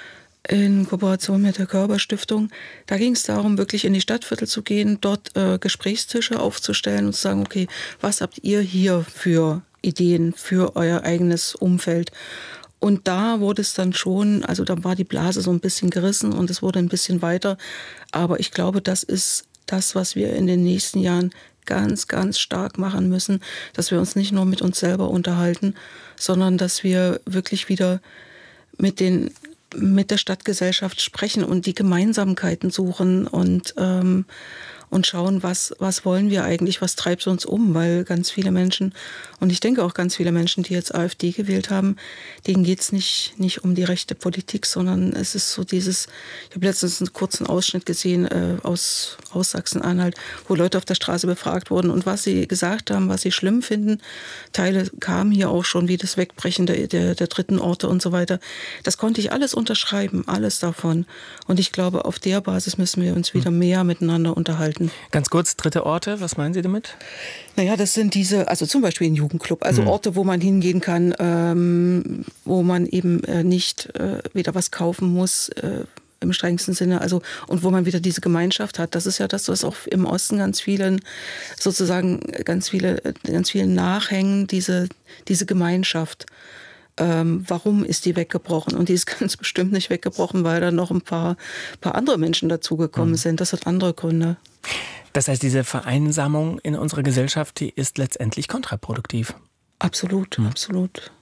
in Kooperation mit der Körper-Stiftung. Da ging es darum, wirklich in die Stadtviertel zu gehen, dort äh, Gesprächstische aufzustellen und zu sagen, okay, was habt ihr hier für Ideen für euer eigenes Umfeld? Und da wurde es dann schon, also da war die Blase so ein bisschen gerissen und es wurde ein bisschen weiter. Aber ich glaube, das ist das, was wir in den nächsten Jahren ganz, ganz stark machen müssen, dass wir uns nicht nur mit uns selber unterhalten, sondern dass wir wirklich wieder mit den, mit der Stadtgesellschaft sprechen und die Gemeinsamkeiten suchen und, ähm, und schauen, was, was wollen wir eigentlich, was treibt uns um, weil ganz viele Menschen, und ich denke auch ganz viele Menschen, die jetzt AfD gewählt haben, denen geht es nicht, nicht um die rechte Politik, sondern es ist so dieses, ich habe letztens einen kurzen Ausschnitt gesehen äh, aus, aus Sachsen-Anhalt, wo Leute auf der Straße befragt wurden und was sie gesagt haben, was sie schlimm finden. Teile kamen hier auch schon, wie das Wegbrechen der, der, der dritten Orte und so weiter. Das konnte ich alles unterschreiben, alles davon. Und ich glaube, auf der Basis müssen wir uns wieder mehr miteinander unterhalten. Ganz kurz, dritte Orte, was meinen Sie damit? Naja, das sind diese, also zum Beispiel ein Jugendclub, also hm. Orte, wo man hingehen kann, ähm, wo man eben äh, nicht äh, wieder was kaufen muss, äh, im strengsten Sinne, also und wo man wieder diese Gemeinschaft hat. Das ist ja das, was auch im Osten ganz vielen, sozusagen ganz viele, ganz vielen nachhängen, diese, diese Gemeinschaft. Ähm, warum ist die weggebrochen? Und die ist ganz bestimmt nicht weggebrochen, weil da noch ein paar, paar andere Menschen dazugekommen mhm. sind. Das hat andere Gründe. Das heißt, diese Vereinsamung in unserer Gesellschaft, die ist letztendlich kontraproduktiv. Absolut, mhm. absolut.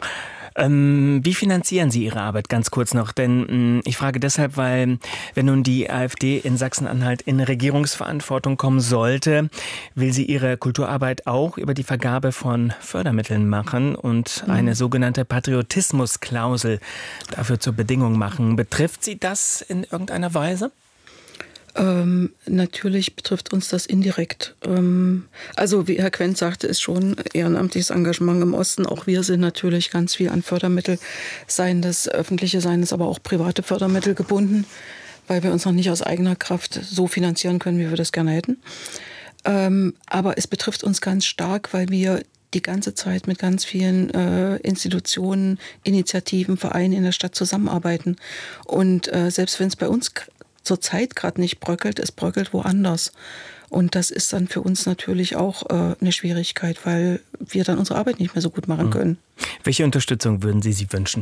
Ähm, wie finanzieren Sie Ihre Arbeit? Ganz kurz noch, denn mh, ich frage deshalb, weil wenn nun die AfD in Sachsen-Anhalt in Regierungsverantwortung kommen sollte, will sie ihre Kulturarbeit auch über die Vergabe von Fördermitteln machen und mhm. eine sogenannte Patriotismusklausel dafür zur Bedingung machen. Betrifft Sie das in irgendeiner Weise? Ähm, natürlich betrifft uns das indirekt. Ähm, also wie Herr Quent sagte, ist schon ehrenamtliches Engagement im Osten. Auch wir sind natürlich ganz viel an Fördermittel, seien das öffentliche, seien es aber auch private Fördermittel gebunden, weil wir uns noch nicht aus eigener Kraft so finanzieren können, wie wir das gerne hätten. Ähm, aber es betrifft uns ganz stark, weil wir die ganze Zeit mit ganz vielen äh, Institutionen, Initiativen, Vereinen in der Stadt zusammenarbeiten. Und äh, selbst wenn es bei uns zurzeit gerade nicht bröckelt, es bröckelt woanders. Und das ist dann für uns natürlich auch äh, eine Schwierigkeit, weil wir dann unsere Arbeit nicht mehr so gut machen können. Welche Unterstützung würden Sie sich wünschen?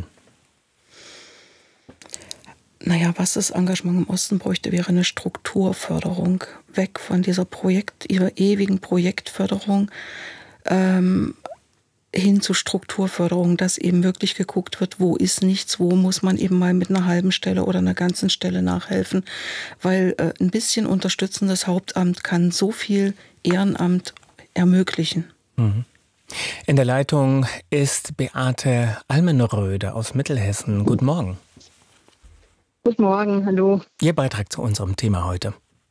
Naja, was das Engagement im Osten bräuchte, wäre eine Strukturförderung. Weg von dieser Projekt, ihrer ewigen Projektförderung. Ähm, hin zu Strukturförderung, dass eben wirklich geguckt wird, wo ist nichts, wo muss man eben mal mit einer halben Stelle oder einer ganzen Stelle nachhelfen, weil äh, ein bisschen unterstützendes Hauptamt kann so viel Ehrenamt ermöglichen. Mhm. In der Leitung ist Beate Almenröder aus Mittelhessen. Guten Morgen. Guten Morgen, hallo. Ihr Beitrag zu unserem Thema heute.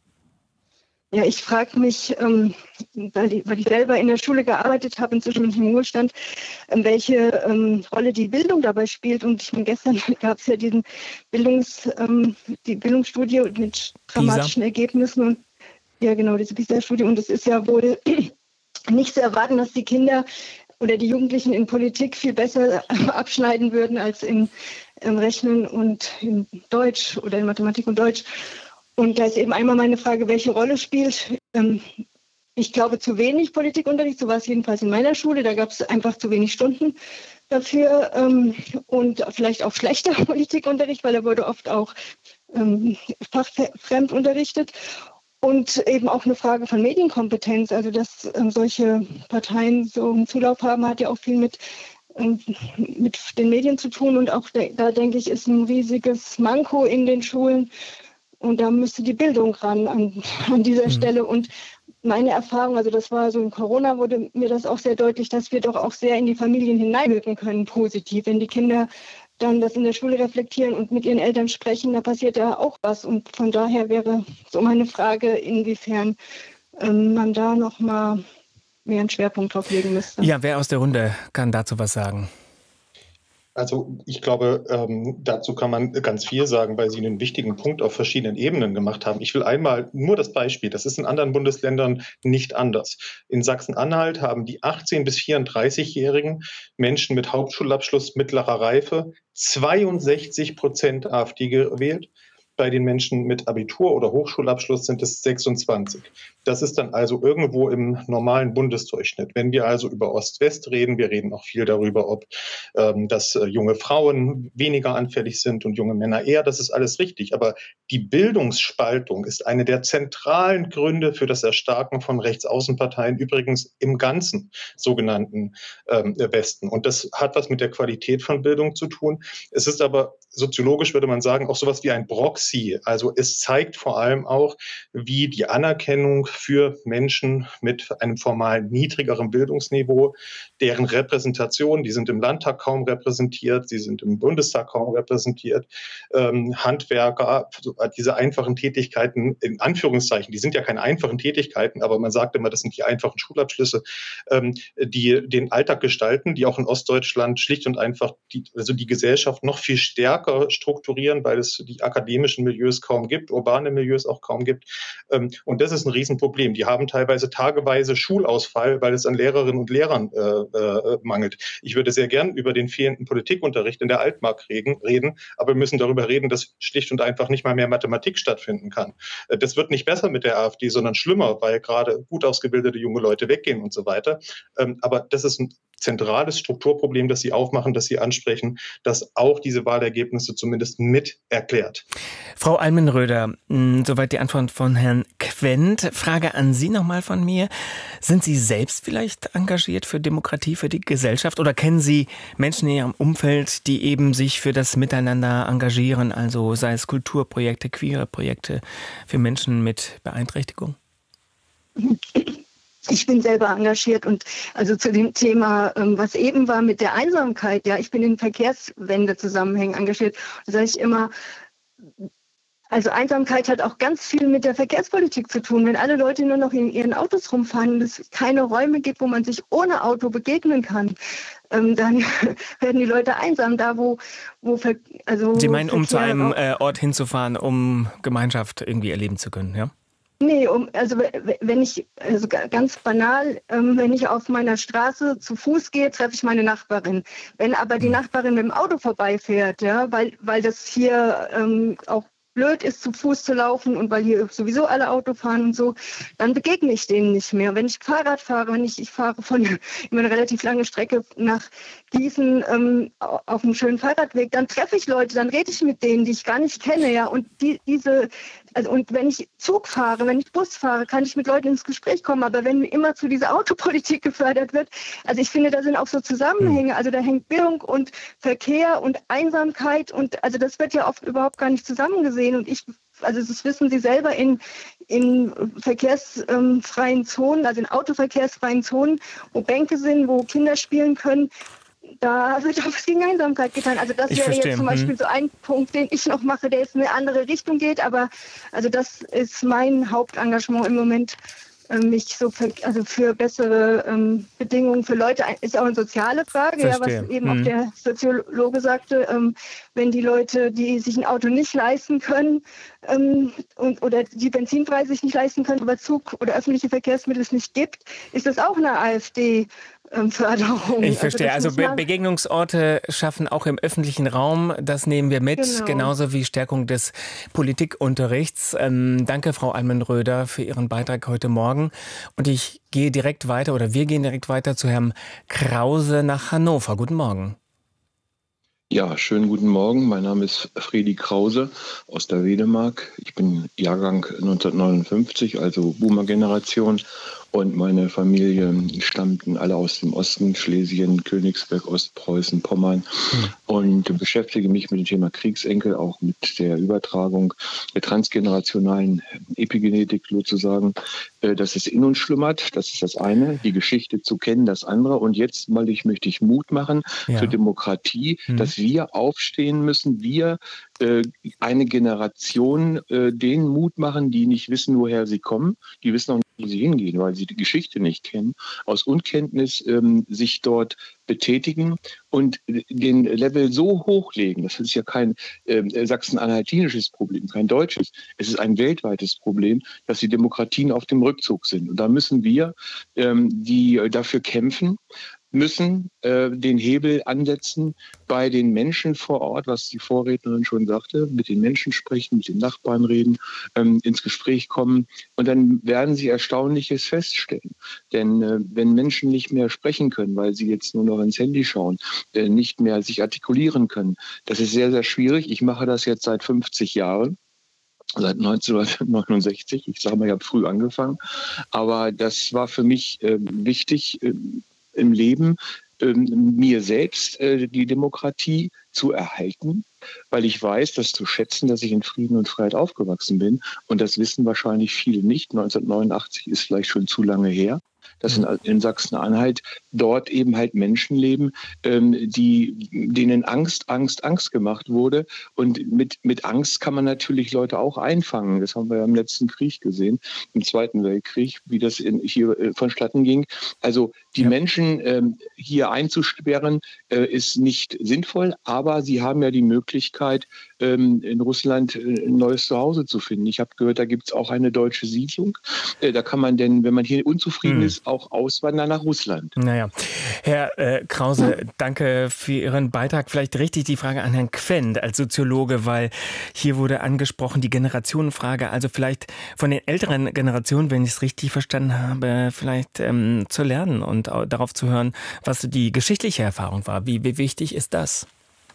Ja, ich frage mich, ähm, weil, ich, weil ich selber in der Schule gearbeitet habe, inzwischen im Ruhestand, ähm, welche ähm, Rolle die Bildung dabei spielt. Und ich meine, gestern gab es ja diesen Bildungs, ähm, die Bildungsstudie mit dramatischen Pisa. Ergebnissen. Und, ja, genau, diese PISA-Studie. Und es ist ja wohl nicht zu erwarten, dass die Kinder oder die Jugendlichen in Politik viel besser abschneiden würden als in, in Rechnen und in Deutsch oder in Mathematik und Deutsch. Und da ist eben einmal meine Frage, welche Rolle spielt, ähm, ich glaube, zu wenig Politikunterricht, so war es jedenfalls in meiner Schule, da gab es einfach zu wenig Stunden dafür ähm, und vielleicht auch schlechter Politikunterricht, weil er wurde oft auch ähm, fachfremd unterrichtet. Und eben auch eine Frage von Medienkompetenz, also dass ähm, solche Parteien so einen Zulauf haben, hat ja auch viel mit ähm, mit den Medien zu tun. Und auch de- da, denke ich, ist ein riesiges Manko in den Schulen. Und da müsste die Bildung ran an, an dieser mhm. Stelle. Und meine Erfahrung, also das war so in Corona, wurde mir das auch sehr deutlich, dass wir doch auch sehr in die Familien hineinwirken können, positiv. Wenn die Kinder dann das in der Schule reflektieren und mit ihren Eltern sprechen, da passiert ja auch was. Und von daher wäre so meine Frage, inwiefern ähm, man da nochmal mehr einen Schwerpunkt drauf legen müsste. Ja, wer aus der Runde kann dazu was sagen? Also ich glaube, ähm, dazu kann man ganz viel sagen, weil Sie einen wichtigen Punkt auf verschiedenen Ebenen gemacht haben. Ich will einmal nur das Beispiel, das ist in anderen Bundesländern nicht anders. In Sachsen-Anhalt haben die achtzehn- bis vierunddreißigjährigen Menschen mit Hauptschulabschluss mittlerer Reife zweiundsechzig Prozent AfD gewählt. Bei den Menschen mit Abitur oder Hochschulabschluss sind es sechsundzwanzig. Das ist dann also irgendwo im normalen Bundesdurchschnitt. Wenn wir also über Ost-West reden, wir reden auch viel darüber, ob ähm, dass äh, junge Frauen weniger anfällig sind und junge Männer eher, das ist alles richtig. Aber die Bildungsspaltung ist eine der zentralen Gründe für das Erstarken von Rechtsaußenparteien, übrigens im ganzen sogenannten ähm, Westen. Und das hat was mit der Qualität von Bildung zu tun. Es ist aber soziologisch, würde man sagen, auch sowas wie ein Proxy. Also es zeigt vor allem auch, wie die Anerkennung für Menschen mit einem formal niedrigeren Bildungsniveau, deren Repräsentation, die sind im Landtag kaum repräsentiert, sie sind im Bundestag kaum repräsentiert, ähm, Handwerker, diese einfachen Tätigkeiten, in Anführungszeichen, die sind ja keine einfachen Tätigkeiten, aber man sagt immer, das sind die einfachen Schulabschlüsse, ähm, die den Alltag gestalten, die auch in Ostdeutschland schlicht und einfach die, also die Gesellschaft noch viel stärker strukturieren, weil es die akademischen Milieus kaum gibt, urbane Milieus auch kaum gibt. Und das ist ein Riesenproblem. Die haben teilweise tageweise Schulausfall, weil es an Lehrerinnen und Lehrern äh, äh, mangelt. Ich würde sehr gern über den fehlenden Politikunterricht in der Altmark reden, reden, aber wir müssen darüber reden, dass schlicht und einfach nicht mal mehr Mathematik stattfinden kann. Das wird nicht besser mit der AfD, sondern schlimmer, weil gerade gut ausgebildete junge Leute weggehen und so weiter. Aber das ist ein zentrales Strukturproblem, das Sie aufmachen, das Sie ansprechen, das auch diese Wahlergebnisse zumindest mit erklärt. Frau Almenröder, soweit die Antwort von Herrn Quent. Frage an Sie nochmal von mir. Sind Sie selbst vielleicht engagiert für Demokratie, für die Gesellschaft oder kennen Sie Menschen in Ihrem Umfeld, die eben sich für das Miteinander engagieren, also sei es Kulturprojekte, queere Projekte für Menschen mit Beeinträchtigung? Ich bin selber engagiert und also zu dem Thema, was eben war mit der Einsamkeit, ja, ich bin in Verkehrswendezusammenhängen engagiert. Da sage ich immer, also Einsamkeit hat auch ganz viel mit der Verkehrspolitik zu tun. Wenn alle Leute nur noch in ihren Autos rumfahren und es keine Räume gibt, wo man sich ohne Auto begegnen kann, ähm, dann werden die Leute einsam. Da, wo, wo Ver- also Sie meinen, um Verkehr zu einem auch, äh, Ort hinzufahren, um Gemeinschaft irgendwie erleben zu können, ja? Nee, um, also wenn ich, also ganz banal, ähm, wenn ich auf meiner Straße zu Fuß gehe, treffe ich meine Nachbarin. Wenn aber die Nachbarin mit dem Auto vorbeifährt, ja, weil, weil das hier ähm, auch blöd ist, zu Fuß zu laufen und weil hier sowieso alle Auto fahren und so, dann begegne ich denen nicht mehr. Wenn ich Fahrrad fahre, wenn ich, ich fahre von immer eine relativ lange Strecke nach Gießen ähm, auf einem schönen Fahrradweg, dann treffe ich Leute, dann rede ich mit denen, die ich gar nicht kenne, ja. Und die, diese, also und wenn ich Zug fahre, wenn ich Bus fahre, kann ich mit Leuten ins Gespräch kommen. Aber wenn immer zu dieser Autopolitik gefördert wird, also ich finde, da sind auch so Zusammenhänge, also da hängt Bildung und Verkehr und Einsamkeit und also das wird ja oft überhaupt gar nicht zusammengesehen. Und ich, also das wissen Sie selber, in, in verkehrsfreien Zonen, also in autoverkehrsfreien Zonen, wo Bänke sind, wo Kinder spielen können, da wird auch was gegen Einsamkeit getan. Also das Ich wäre verstehe. jetzt zum Beispiel Hm. so ein Punkt, den ich noch mache, der jetzt in eine andere Richtung geht. Aber also das ist mein Hauptengagement im Moment, äh, mich so für, also für bessere ähm, Bedingungen für Leute. Ist auch eine soziale Frage, ja, was Verstehe. eben Hm. auch der Soziologe sagte, ähm, wenn die Leute, die sich ein Auto nicht leisten können ähm, und, oder die Benzinpreise sich nicht leisten können, aber Zug oder öffentliche Verkehrsmittel es nicht gibt, ist das auch eine AfD. Förderung. Ich verstehe. das Also, muss Be man- Begegnungsorte schaffen auch im öffentlichen Raum. Das nehmen wir mit, Genau. genauso wie Stärkung des Politikunterrichts. Ähm, danke, Frau Almenröder, für Ihren Beitrag heute Morgen. Und ich gehe direkt weiter, oder wir gehen direkt weiter zu Herrn Krause nach Hannover. Guten Morgen. Ja, schönen guten Morgen. Mein Name ist Fredi Krause aus der Wedemark. Ich bin Jahrgang neunzehnhundertneunundfünfzig, also Boomer-Generation. Und meine Familie stammten alle aus dem Osten, Schlesien, Königsberg, Ostpreußen, Pommern. Mhm. Und beschäftige mich mit dem Thema Kriegsenkel, auch mit der Übertragung der transgenerationalen Epigenetik sozusagen, dass es in uns schlummert. Das ist das eine, die Geschichte zu kennen, das andere. Und jetzt mal ich möchte ich Mut machen ja. für Demokratie, mhm. dass wir aufstehen müssen, wir äh, eine Generation äh, denen Mut machen, die nicht wissen, woher sie kommen, die wissen auch nicht, wo sie hingehen, weil sie die Geschichte nicht kennen, aus Unkenntnis ähm, sich dort betätigen und den Level so hochlegen. Das ist ja kein äh, sachsen-anhaltinisches Problem, kein deutsches. Es ist ein weltweites Problem, dass die Demokratien auf dem Rückzug sind. Und da müssen wir, ähm, die dafür kämpfen, müssen äh, den Hebel ansetzen bei den Menschen vor Ort, was die Vorrednerin schon sagte, mit den Menschen sprechen, mit den Nachbarn reden, ähm, ins Gespräch kommen und dann werden sie Erstaunliches feststellen. Denn äh, wenn Menschen nicht mehr sprechen können, weil sie jetzt nur noch ins Handy schauen, äh, nicht mehr sich artikulieren können, das ist sehr, sehr schwierig. Ich mache das jetzt seit fünfzig Jahren. Seit neunzehnhundertneunundsechzig. Ich sage mal, ich habe früh angefangen. Aber das war für mich äh, wichtig, äh, im Leben, ähm, mir selbst äh, die Demokratie zu erhalten, weil ich weiß, das zu schätzen, dass ich in Frieden und Freiheit aufgewachsen bin. Und das wissen wahrscheinlich viele nicht. neunzehnhundertneunundachtzig ist vielleicht schon zu lange her. Dass in, in Sachsen-Anhalt dort eben halt Menschen leben, ähm, die, denen Angst, Angst, Angst gemacht wurde. Und mit, mit Angst kann man natürlich Leute auch einfangen. Das haben wir ja im letzten Krieg gesehen, im Zweiten Weltkrieg, wie das in, hier äh, vonstatten ging. Also die ja. Menschen ähm, hier einzusperren, äh, ist nicht sinnvoll, aber sie haben ja die Möglichkeit, ähm, in Russland äh, ein neues Zuhause zu finden. Ich habe gehört, da gibt es auch eine deutsche Siedlung. Äh, da kann man denn, wenn man hier unzufrieden hm. ist, auch auswandern nach Russland. Naja, Herr äh, Krause, danke für Ihren Beitrag. Vielleicht richtig die Frage an Herrn Quent als Soziologe, weil hier wurde angesprochen die Generationenfrage, also vielleicht von den älteren Generationen, wenn ich es richtig verstanden habe, vielleicht ähm, zu lernen und auch darauf zu hören, was die geschichtliche Erfahrung war. Wie, wie wichtig ist das?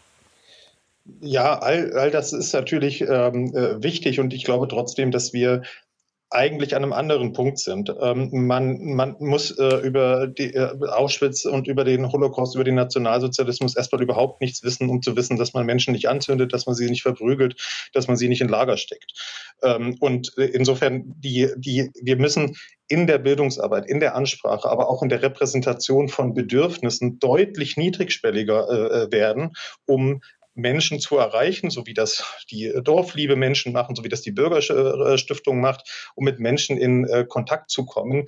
Ja, all, all das ist natürlich ähm, äh, wichtig und ich glaube trotzdem, dass wir eigentlich an einem anderen Punkt sind. Ähm, man, man muss äh, über die, äh, Auschwitz und über den Holocaust, über den Nationalsozialismus erstmal überhaupt nichts wissen, um zu wissen, dass man Menschen nicht anzündet, dass man sie nicht verprügelt, dass man sie nicht in Lager steckt. Ähm, und insofern, die, die, wir müssen in der Bildungsarbeit, in der Ansprache, aber auch in der Repräsentation von Bedürfnissen deutlich niedrigschwelliger äh, werden, um Menschen zu erreichen, so wie das die Dorfliebe Menschen machen, so wie das die Bürgerstiftung macht, um mit Menschen in äh, Kontakt zu kommen,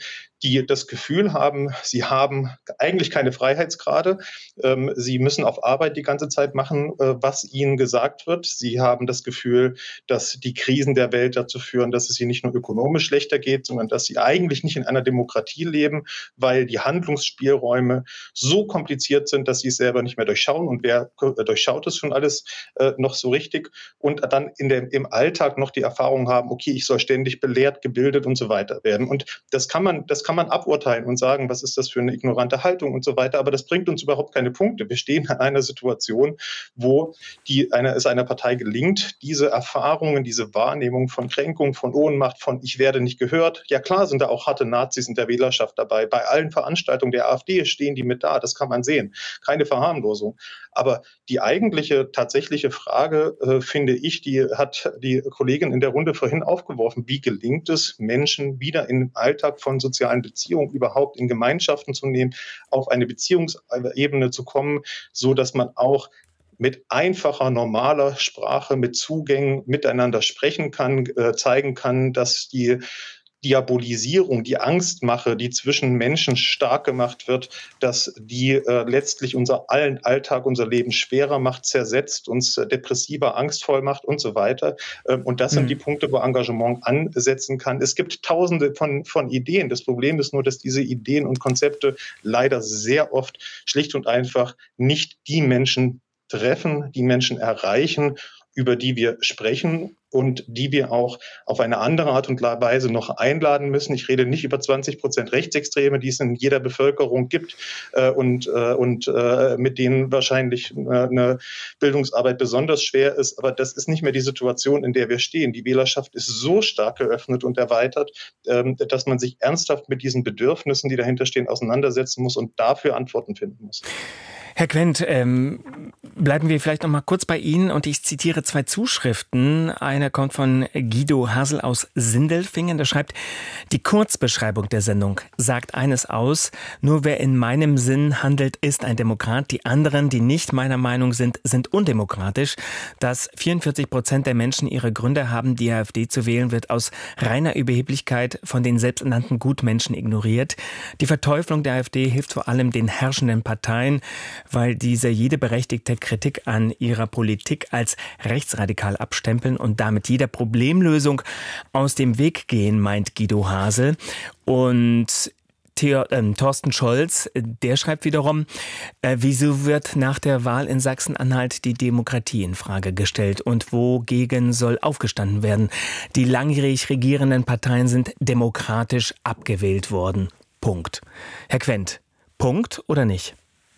die das Gefühl haben, sie haben eigentlich keine Freiheitsgrade. Ähm, sie müssen auf Arbeit die ganze Zeit machen, äh, was ihnen gesagt wird. Sie haben das Gefühl, dass die Krisen der Welt dazu führen, dass es ihnen nicht nur ökonomisch schlechter geht, sondern dass sie eigentlich nicht in einer Demokratie leben, weil die Handlungsspielräume so kompliziert sind, dass sie es selber nicht mehr durchschauen. Und wer durchschaut es schon alles äh, noch so richtig? Und dann in der, im Alltag noch die Erfahrung haben, okay, ich soll ständig belehrt, gebildet und so weiter werden. Und das kann man, das kann man aburteilen und sagen, was ist das für eine ignorante Haltung und so weiter. Aber das bringt uns überhaupt keine Punkte. Wir stehen in einer Situation, wo die, einer, es einer Partei gelingt, diese Erfahrungen, diese Wahrnehmung von Kränkung, von Ohnmacht, von ich werde nicht gehört. Ja klar sind da auch harte Nazis in der Wählerschaft dabei. Bei allen Veranstaltungen der AfD stehen die mit da. Das kann man sehen. Keine Verharmlosung. Aber die eigentliche, tatsächliche Frage, äh, finde ich, die hat die Kollegin in der Runde vorhin aufgeworfen. Wie gelingt es, Menschen wieder in den Alltag von sozialen Beziehungen, überhaupt in Gemeinschaften zu nehmen, auf eine Beziehungsebene zu kommen, so dass man auch mit einfacher, normaler Sprache, mit Zugängen miteinander sprechen kann, äh, zeigen kann, dass die Diabolisierung, die Angstmache, die zwischen Menschen stark gemacht wird, dass die äh, letztlich unser allen Alltag, unser Leben schwerer macht, zersetzt, uns äh, depressiver, angstvoll macht und so weiter. Ähm, und das mhm. sind die Punkte, wo Engagement ansetzen kann. Es gibt tausende von, von Ideen. Das Problem ist nur, dass diese Ideen und Konzepte leider sehr oft schlicht und einfach nicht die Menschen treffen, die Menschen erreichen, über die wir sprechen und die wir auch auf eine andere Art und Weise noch einladen müssen. Ich rede nicht über zwanzig Prozent Rechtsextreme, die es in jeder Bevölkerung gibt äh, und, äh, und äh, mit denen wahrscheinlich äh, eine Bildungsarbeit besonders schwer ist. Aber das ist nicht mehr die Situation, in der wir stehen. Die Wählerschaft ist so stark geöffnet und erweitert, ähm, dass man sich ernsthaft mit diesen Bedürfnissen, die dahinter stehen, auseinandersetzen muss und dafür Antworten finden muss. Herr Quent, ähm, bleiben wir vielleicht noch mal kurz bei Ihnen und ich zitiere zwei Zuschriften. Eine kommt von Guido Hasel aus Sindelfingen, der schreibt, die Kurzbeschreibung der Sendung sagt eines aus, nur wer in meinem Sinn handelt, ist ein Demokrat. Die anderen, die nicht meiner Meinung sind, sind undemokratisch. Dass vierundvierzig Prozent der Menschen ihre Gründe haben, die AfD zu wählen, wird aus reiner Überheblichkeit von den selbsternannten Gutmenschen ignoriert. Die Verteuflung der AfD hilft vor allem den herrschenden Parteien, weil diese jede berechtigte Kritik an ihrer Politik als rechtsradikal abstempeln und damit jeder Problemlösung aus dem Weg gehen, meint Guido Hasel. Und Theo, äh, Thorsten Scholz, der schreibt wiederum, äh, wieso wird nach der Wahl in Sachsen-Anhalt die Demokratie in Frage gestellt und wogegen soll aufgestanden werden? Die langjährig regierenden Parteien sind demokratisch abgewählt worden. Punkt. Herr Quent, Punkt oder nicht?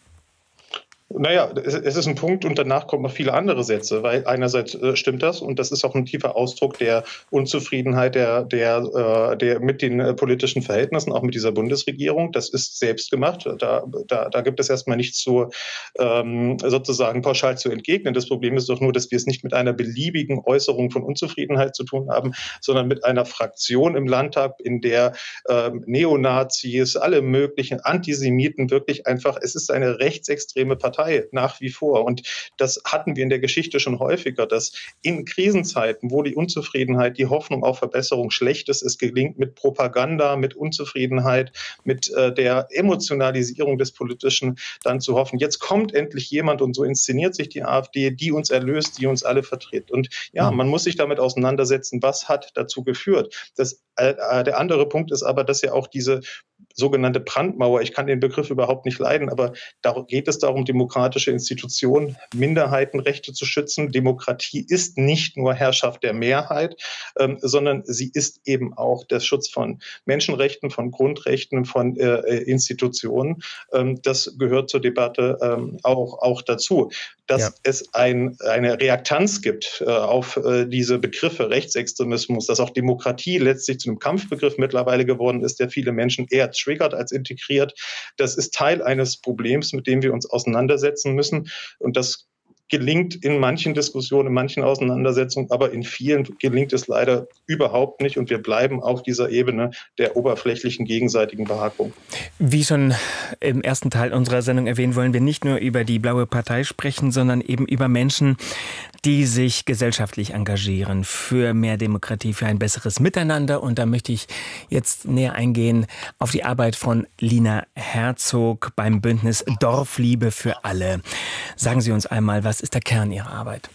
Naja, es ist ein Punkt und danach kommen noch viele andere Sätze, weil einerseits äh, stimmt das und das ist auch ein tiefer Ausdruck der Unzufriedenheit der, der, äh, der mit den äh, politischen Verhältnissen, auch mit dieser Bundesregierung. Das ist selbst gemacht. Da, da, da gibt es erstmal nichts zu ähm, sozusagen pauschal zu entgegnen. Das Problem ist doch nur, dass wir es nicht mit einer beliebigen Äußerung von Unzufriedenheit zu tun haben, sondern mit einer Fraktion im Landtag, in der ähm, Neonazis, alle möglichen Antisemiten wirklich einfach, es ist eine rechtsextreme Partei nach wie vor. Und das hatten wir in der Geschichte schon häufiger, dass in Krisenzeiten, wo die Unzufriedenheit, die Hoffnung auf Verbesserung schlecht ist, es gelingt mit Propaganda, mit Unzufriedenheit, mit äh, der Emotionalisierung des Politischen dann zu hoffen, jetzt kommt endlich jemand und so inszeniert sich die AfD, die uns erlöst, die uns alle vertritt. Und ja, man muss sich damit auseinandersetzen, was hat dazu geführt. Das, äh, der andere Punkt ist aber, dass ja auch diese sogenannte Brandmauer, ich kann den Begriff überhaupt nicht leiden, aber da geht es darum, demokratische Institutionen, Minderheitenrechte zu schützen. Demokratie ist nicht nur Herrschaft der Mehrheit, ähm, sondern sie ist eben auch der Schutz von Menschenrechten, von Grundrechten, von äh, Institutionen. Ähm, das gehört zur Debatte ähm, auch, auch dazu. Dass ja. es ein, eine Reaktanz gibt äh, auf äh, diese Begriffe Rechtsextremismus, dass auch Demokratie letztlich zu einem Kampfbegriff mittlerweile geworden ist, der viele Menschen eher triggert als integriert. Das ist Teil eines Problems, mit dem wir uns auseinandersetzen müssen. Und das gelingt in manchen Diskussionen, in manchen Auseinandersetzungen, aber in vielen gelingt es leider überhaupt nicht und wir bleiben auf dieser Ebene der oberflächlichen gegenseitigen Behakung. Wie schon im ersten Teil unserer Sendung erwähnt, wollen wir nicht nur über die Blaue Partei sprechen, sondern eben über Menschen, die sich gesellschaftlich engagieren für mehr Demokratie, für ein besseres Miteinander. Und da möchte ich jetzt näher eingehen auf die Arbeit von Lina Herzog beim Bündnis Dorfliebe für alle. Sagen Sie uns einmal, was ist der Kern Ihrer Arbeit?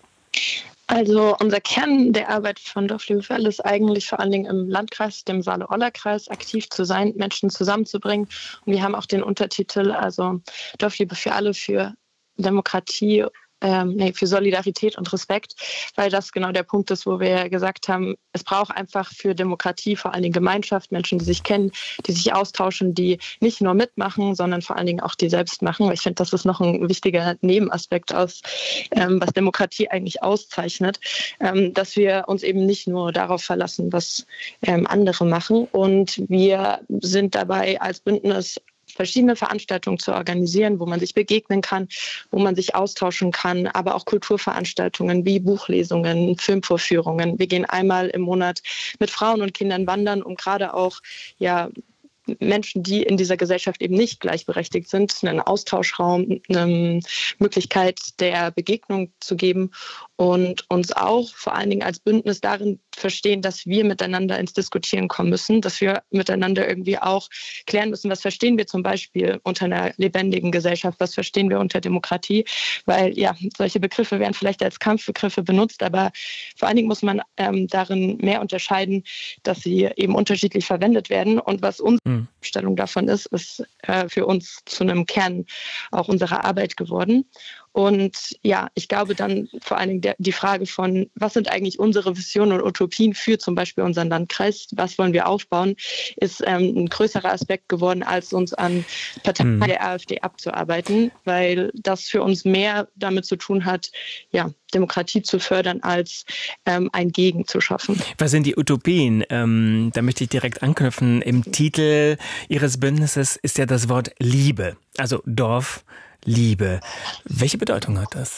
Also unser Kern der Arbeit von Dorfliebe für alle ist eigentlich vor allen Dingen im Landkreis, dem Saale-Orla-Kreis, aktiv zu sein, Menschen zusammenzubringen. Und wir haben auch den Untertitel, also Dorfliebe für alle, für Demokratie, ähm, nee, für Solidarität und Respekt, weil das genau der Punkt ist, wo wir gesagt haben, es braucht einfach für Demokratie vor allen Dingen Gemeinschaft, Menschen, die sich kennen, die sich austauschen, die nicht nur mitmachen, sondern vor allen Dingen auch die selbst machen. Ich finde, das ist noch ein wichtiger Nebenaspekt aus, ähm, was Demokratie eigentlich auszeichnet, ähm, dass wir uns eben nicht nur darauf verlassen, was ähm, andere machen. Und wir sind dabei als Bündnis verschiedene Veranstaltungen zu organisieren, wo man sich begegnen kann, wo man sich austauschen kann, aber auch Kulturveranstaltungen wie Buchlesungen, Filmvorführungen. Wir gehen einmal im Monat mit Frauen und Kindern wandern, um gerade auch ja Menschen, die in dieser Gesellschaft eben nicht gleichberechtigt sind, einen Austauschraum, eine Möglichkeit der Begegnung zu geben und uns auch vor allen Dingen als Bündnis darin verstehen, dass wir miteinander ins Diskutieren kommen müssen, dass wir miteinander irgendwie auch klären müssen, was verstehen wir zum Beispiel unter einer lebendigen Gesellschaft, was verstehen wir unter Demokratie, weil ja, solche Begriffe werden vielleicht als Kampfbegriffe benutzt, aber vor allen Dingen muss man ähm, darin mehr unterscheiden, dass sie eben unterschiedlich verwendet werden und was unsere Stellung davon ist, ist äh, für uns zu einem Kern auch unserer Arbeit geworden. Und ja, ich glaube dann vor allen Dingen der, die Frage von, was sind eigentlich unsere Visionen und Utopien für zum Beispiel unseren Landkreis, was wollen wir aufbauen, ist ähm, ein größerer Aspekt geworden, als uns an Parteien mhm. der AfD abzuarbeiten, weil das für uns mehr damit zu tun hat, ja, Demokratie zu fördern, als ähm, ein Gegen zu schaffen. Was sind die Utopien? Ähm, da möchte ich direkt anknüpfen. Im Titel Ihres Bündnisses ist ja das Wort Liebe, also Dorf, Liebe. Welche Bedeutung hat das?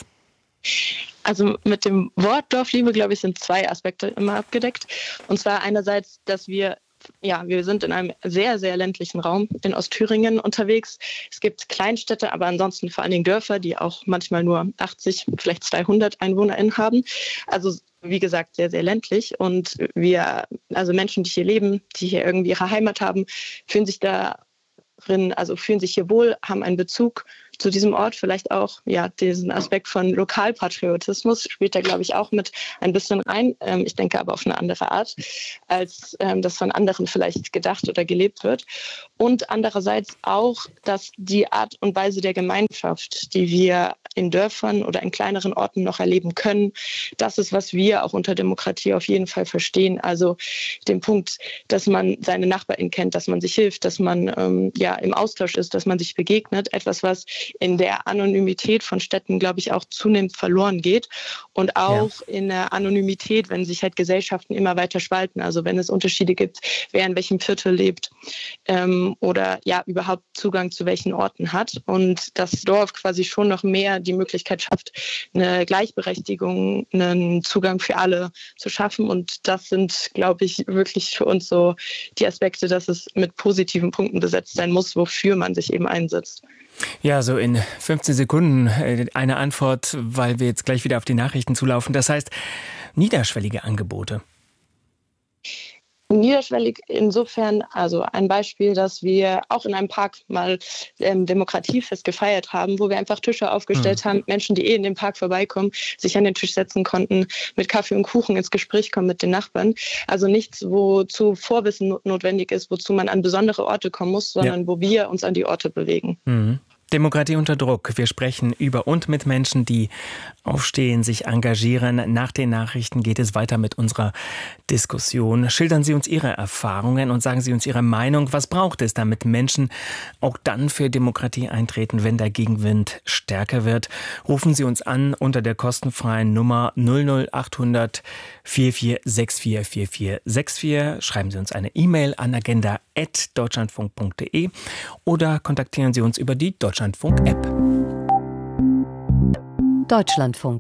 Also mit dem Wort Dorfliebe, glaube ich, sind zwei Aspekte immer abgedeckt. Und zwar einerseits, dass wir Ja, wir sind in einem sehr, sehr ländlichen Raum in Ostthüringen unterwegs. Es gibt Kleinstädte, aber ansonsten vor allen Dingen Dörfer, die auch manchmal nur achtzig, vielleicht zweihundert EinwohnerInnen haben. Also wie gesagt, sehr, sehr ländlich. Und wir, also Menschen, die hier leben, die hier irgendwie ihre Heimat haben, fühlen sich darin, also fühlen sich hier wohl, haben einen Bezug zu diesem Ort, vielleicht auch ja diesen Aspekt von Lokalpatriotismus spielt da, glaube ich, auch mit ein bisschen rein. Ähm, ich denke aber auf eine andere Art, als ähm, das von anderen vielleicht gedacht oder gelebt wird. Und andererseits auch, dass die Art und Weise der Gemeinschaft, die wir in Dörfern oder in kleineren Orten noch erleben können, das ist, was wir auch unter Demokratie auf jeden Fall verstehen. Also den Punkt, dass man seine NachbarInnen kennt, dass man sich hilft, dass man ähm, ja im Austausch ist, dass man sich begegnet. Etwas, was in der Anonymität von Städten, glaube ich, auch zunehmend verloren geht. Und auch ja. in der Anonymität, wenn sich halt Gesellschaften immer weiter spalten. Also wenn es Unterschiede gibt, wer in welchem Viertel lebt ähm, oder ja überhaupt Zugang zu welchen Orten hat. Und das Dorf quasi schon noch mehr die Möglichkeit schafft, eine Gleichberechtigung, einen Zugang für alle zu schaffen. Und das sind, glaube ich, wirklich für uns so die Aspekte, dass es mit positiven Punkten besetzt sein muss, wofür man sich eben einsetzt. Ja, so in fünfzehn Sekunden eine Antwort, weil wir jetzt gleich wieder auf die Nachrichten zulaufen. Das heißt, niederschwellige Angebote. Niederschwellig insofern, also ein Beispiel, dass wir auch in einem Park mal ähm, Demokratiefest gefeiert haben, wo wir einfach Tische aufgestellt mhm. haben, Menschen, die eh in den Park vorbeikommen, sich an den Tisch setzen konnten, mit Kaffee und Kuchen ins Gespräch kommen mit den Nachbarn. Also nichts, wozu Vorwissen notwendig ist, wozu man an besondere Orte kommen muss, sondern ja. wo wir uns an die Orte bewegen. Mhm. Demokratie unter Druck. Wir sprechen über und mit Menschen, die aufstehen, sich engagieren. Nach den Nachrichten geht es weiter mit unserer Diskussion. Schildern Sie uns Ihre Erfahrungen und sagen Sie uns Ihre Meinung. Was braucht es, damit Menschen auch dann für Demokratie eintreten, wenn der Gegenwind stärker wird? Rufen Sie uns an unter der kostenfreien Nummer null null acht hundert vier vier sechs vier vier vier sechs vier. Schreiben Sie uns eine E-Mail an agenda at deutschlandfunk punkt de oder kontaktieren Sie uns über die Deutschlandfunk-App. Deutschlandfunk.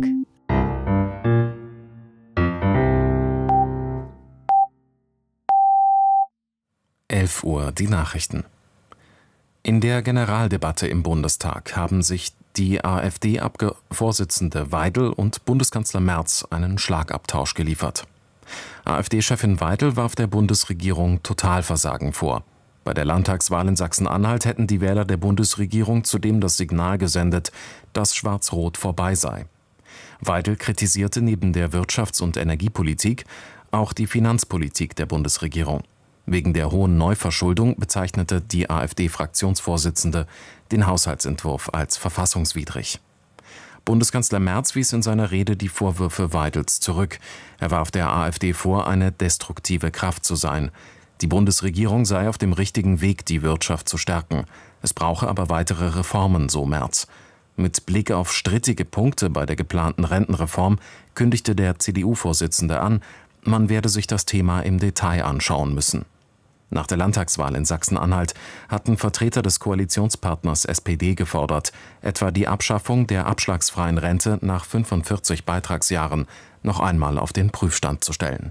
elf Uhr die Nachrichten. In der Generaldebatte im Bundestag haben sich die AfD-Vorsitzende Weidel und Bundeskanzler Merz einen Schlagabtausch geliefert. AfD-Chefin Weidel warf der Bundesregierung Totalversagen vor. Bei der Landtagswahl in Sachsen-Anhalt hätten die Wähler der Bundesregierung zudem das Signal gesendet, dass Schwarz-Rot vorbei sei. Weidel kritisierte neben der Wirtschafts- und Energiepolitik auch die Finanzpolitik der Bundesregierung. Wegen der hohen Neuverschuldung bezeichnete die AfD-Fraktionsvorsitzende den Haushaltsentwurf als verfassungswidrig. Bundeskanzler Merz wies in seiner Rede die Vorwürfe Weidels zurück. Er warf der AfD vor, eine destruktive Kraft zu sein. Die Bundesregierung sei auf dem richtigen Weg, die Wirtschaft zu stärken. Es brauche aber weitere Reformen, so Merz. Mit Blick auf strittige Punkte bei der geplanten Rentenreform kündigte der C D U-Vorsitzende an, man werde sich das Thema im Detail anschauen müssen. Nach der Landtagswahl in Sachsen-Anhalt hatten Vertreter des Koalitionspartners S P D gefordert, etwa die Abschaffung der abschlagsfreien Rente nach fünfundvierzig Beitragsjahren noch einmal auf den Prüfstand zu stellen.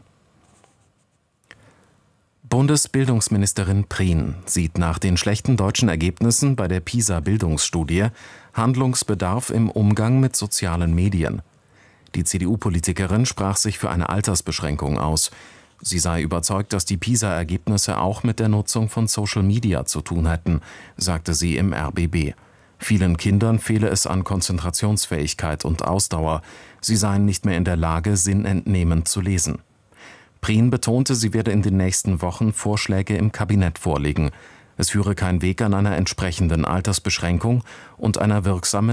Bundesbildungsministerin Prien sieht nach den schlechten deutschen Ergebnissen bei der PISA-Bildungsstudie Handlungsbedarf im Umgang mit sozialen Medien. Die C D U-Politikerin sprach sich für eine Altersbeschränkung aus. Sie sei überzeugt, dass die PISA-Ergebnisse auch mit der Nutzung von Social Media zu tun hätten, sagte sie im R B B. Vielen Kindern fehle es an Konzentrationsfähigkeit und Ausdauer. Sie seien nicht mehr in der Lage, sinnentnehmend zu lesen. Prien betonte, sie werde in den nächsten Wochen Vorschläge im Kabinett vorlegen. Es führe kein Weg an einer entsprechenden Altersbeschränkung und einer wirksamen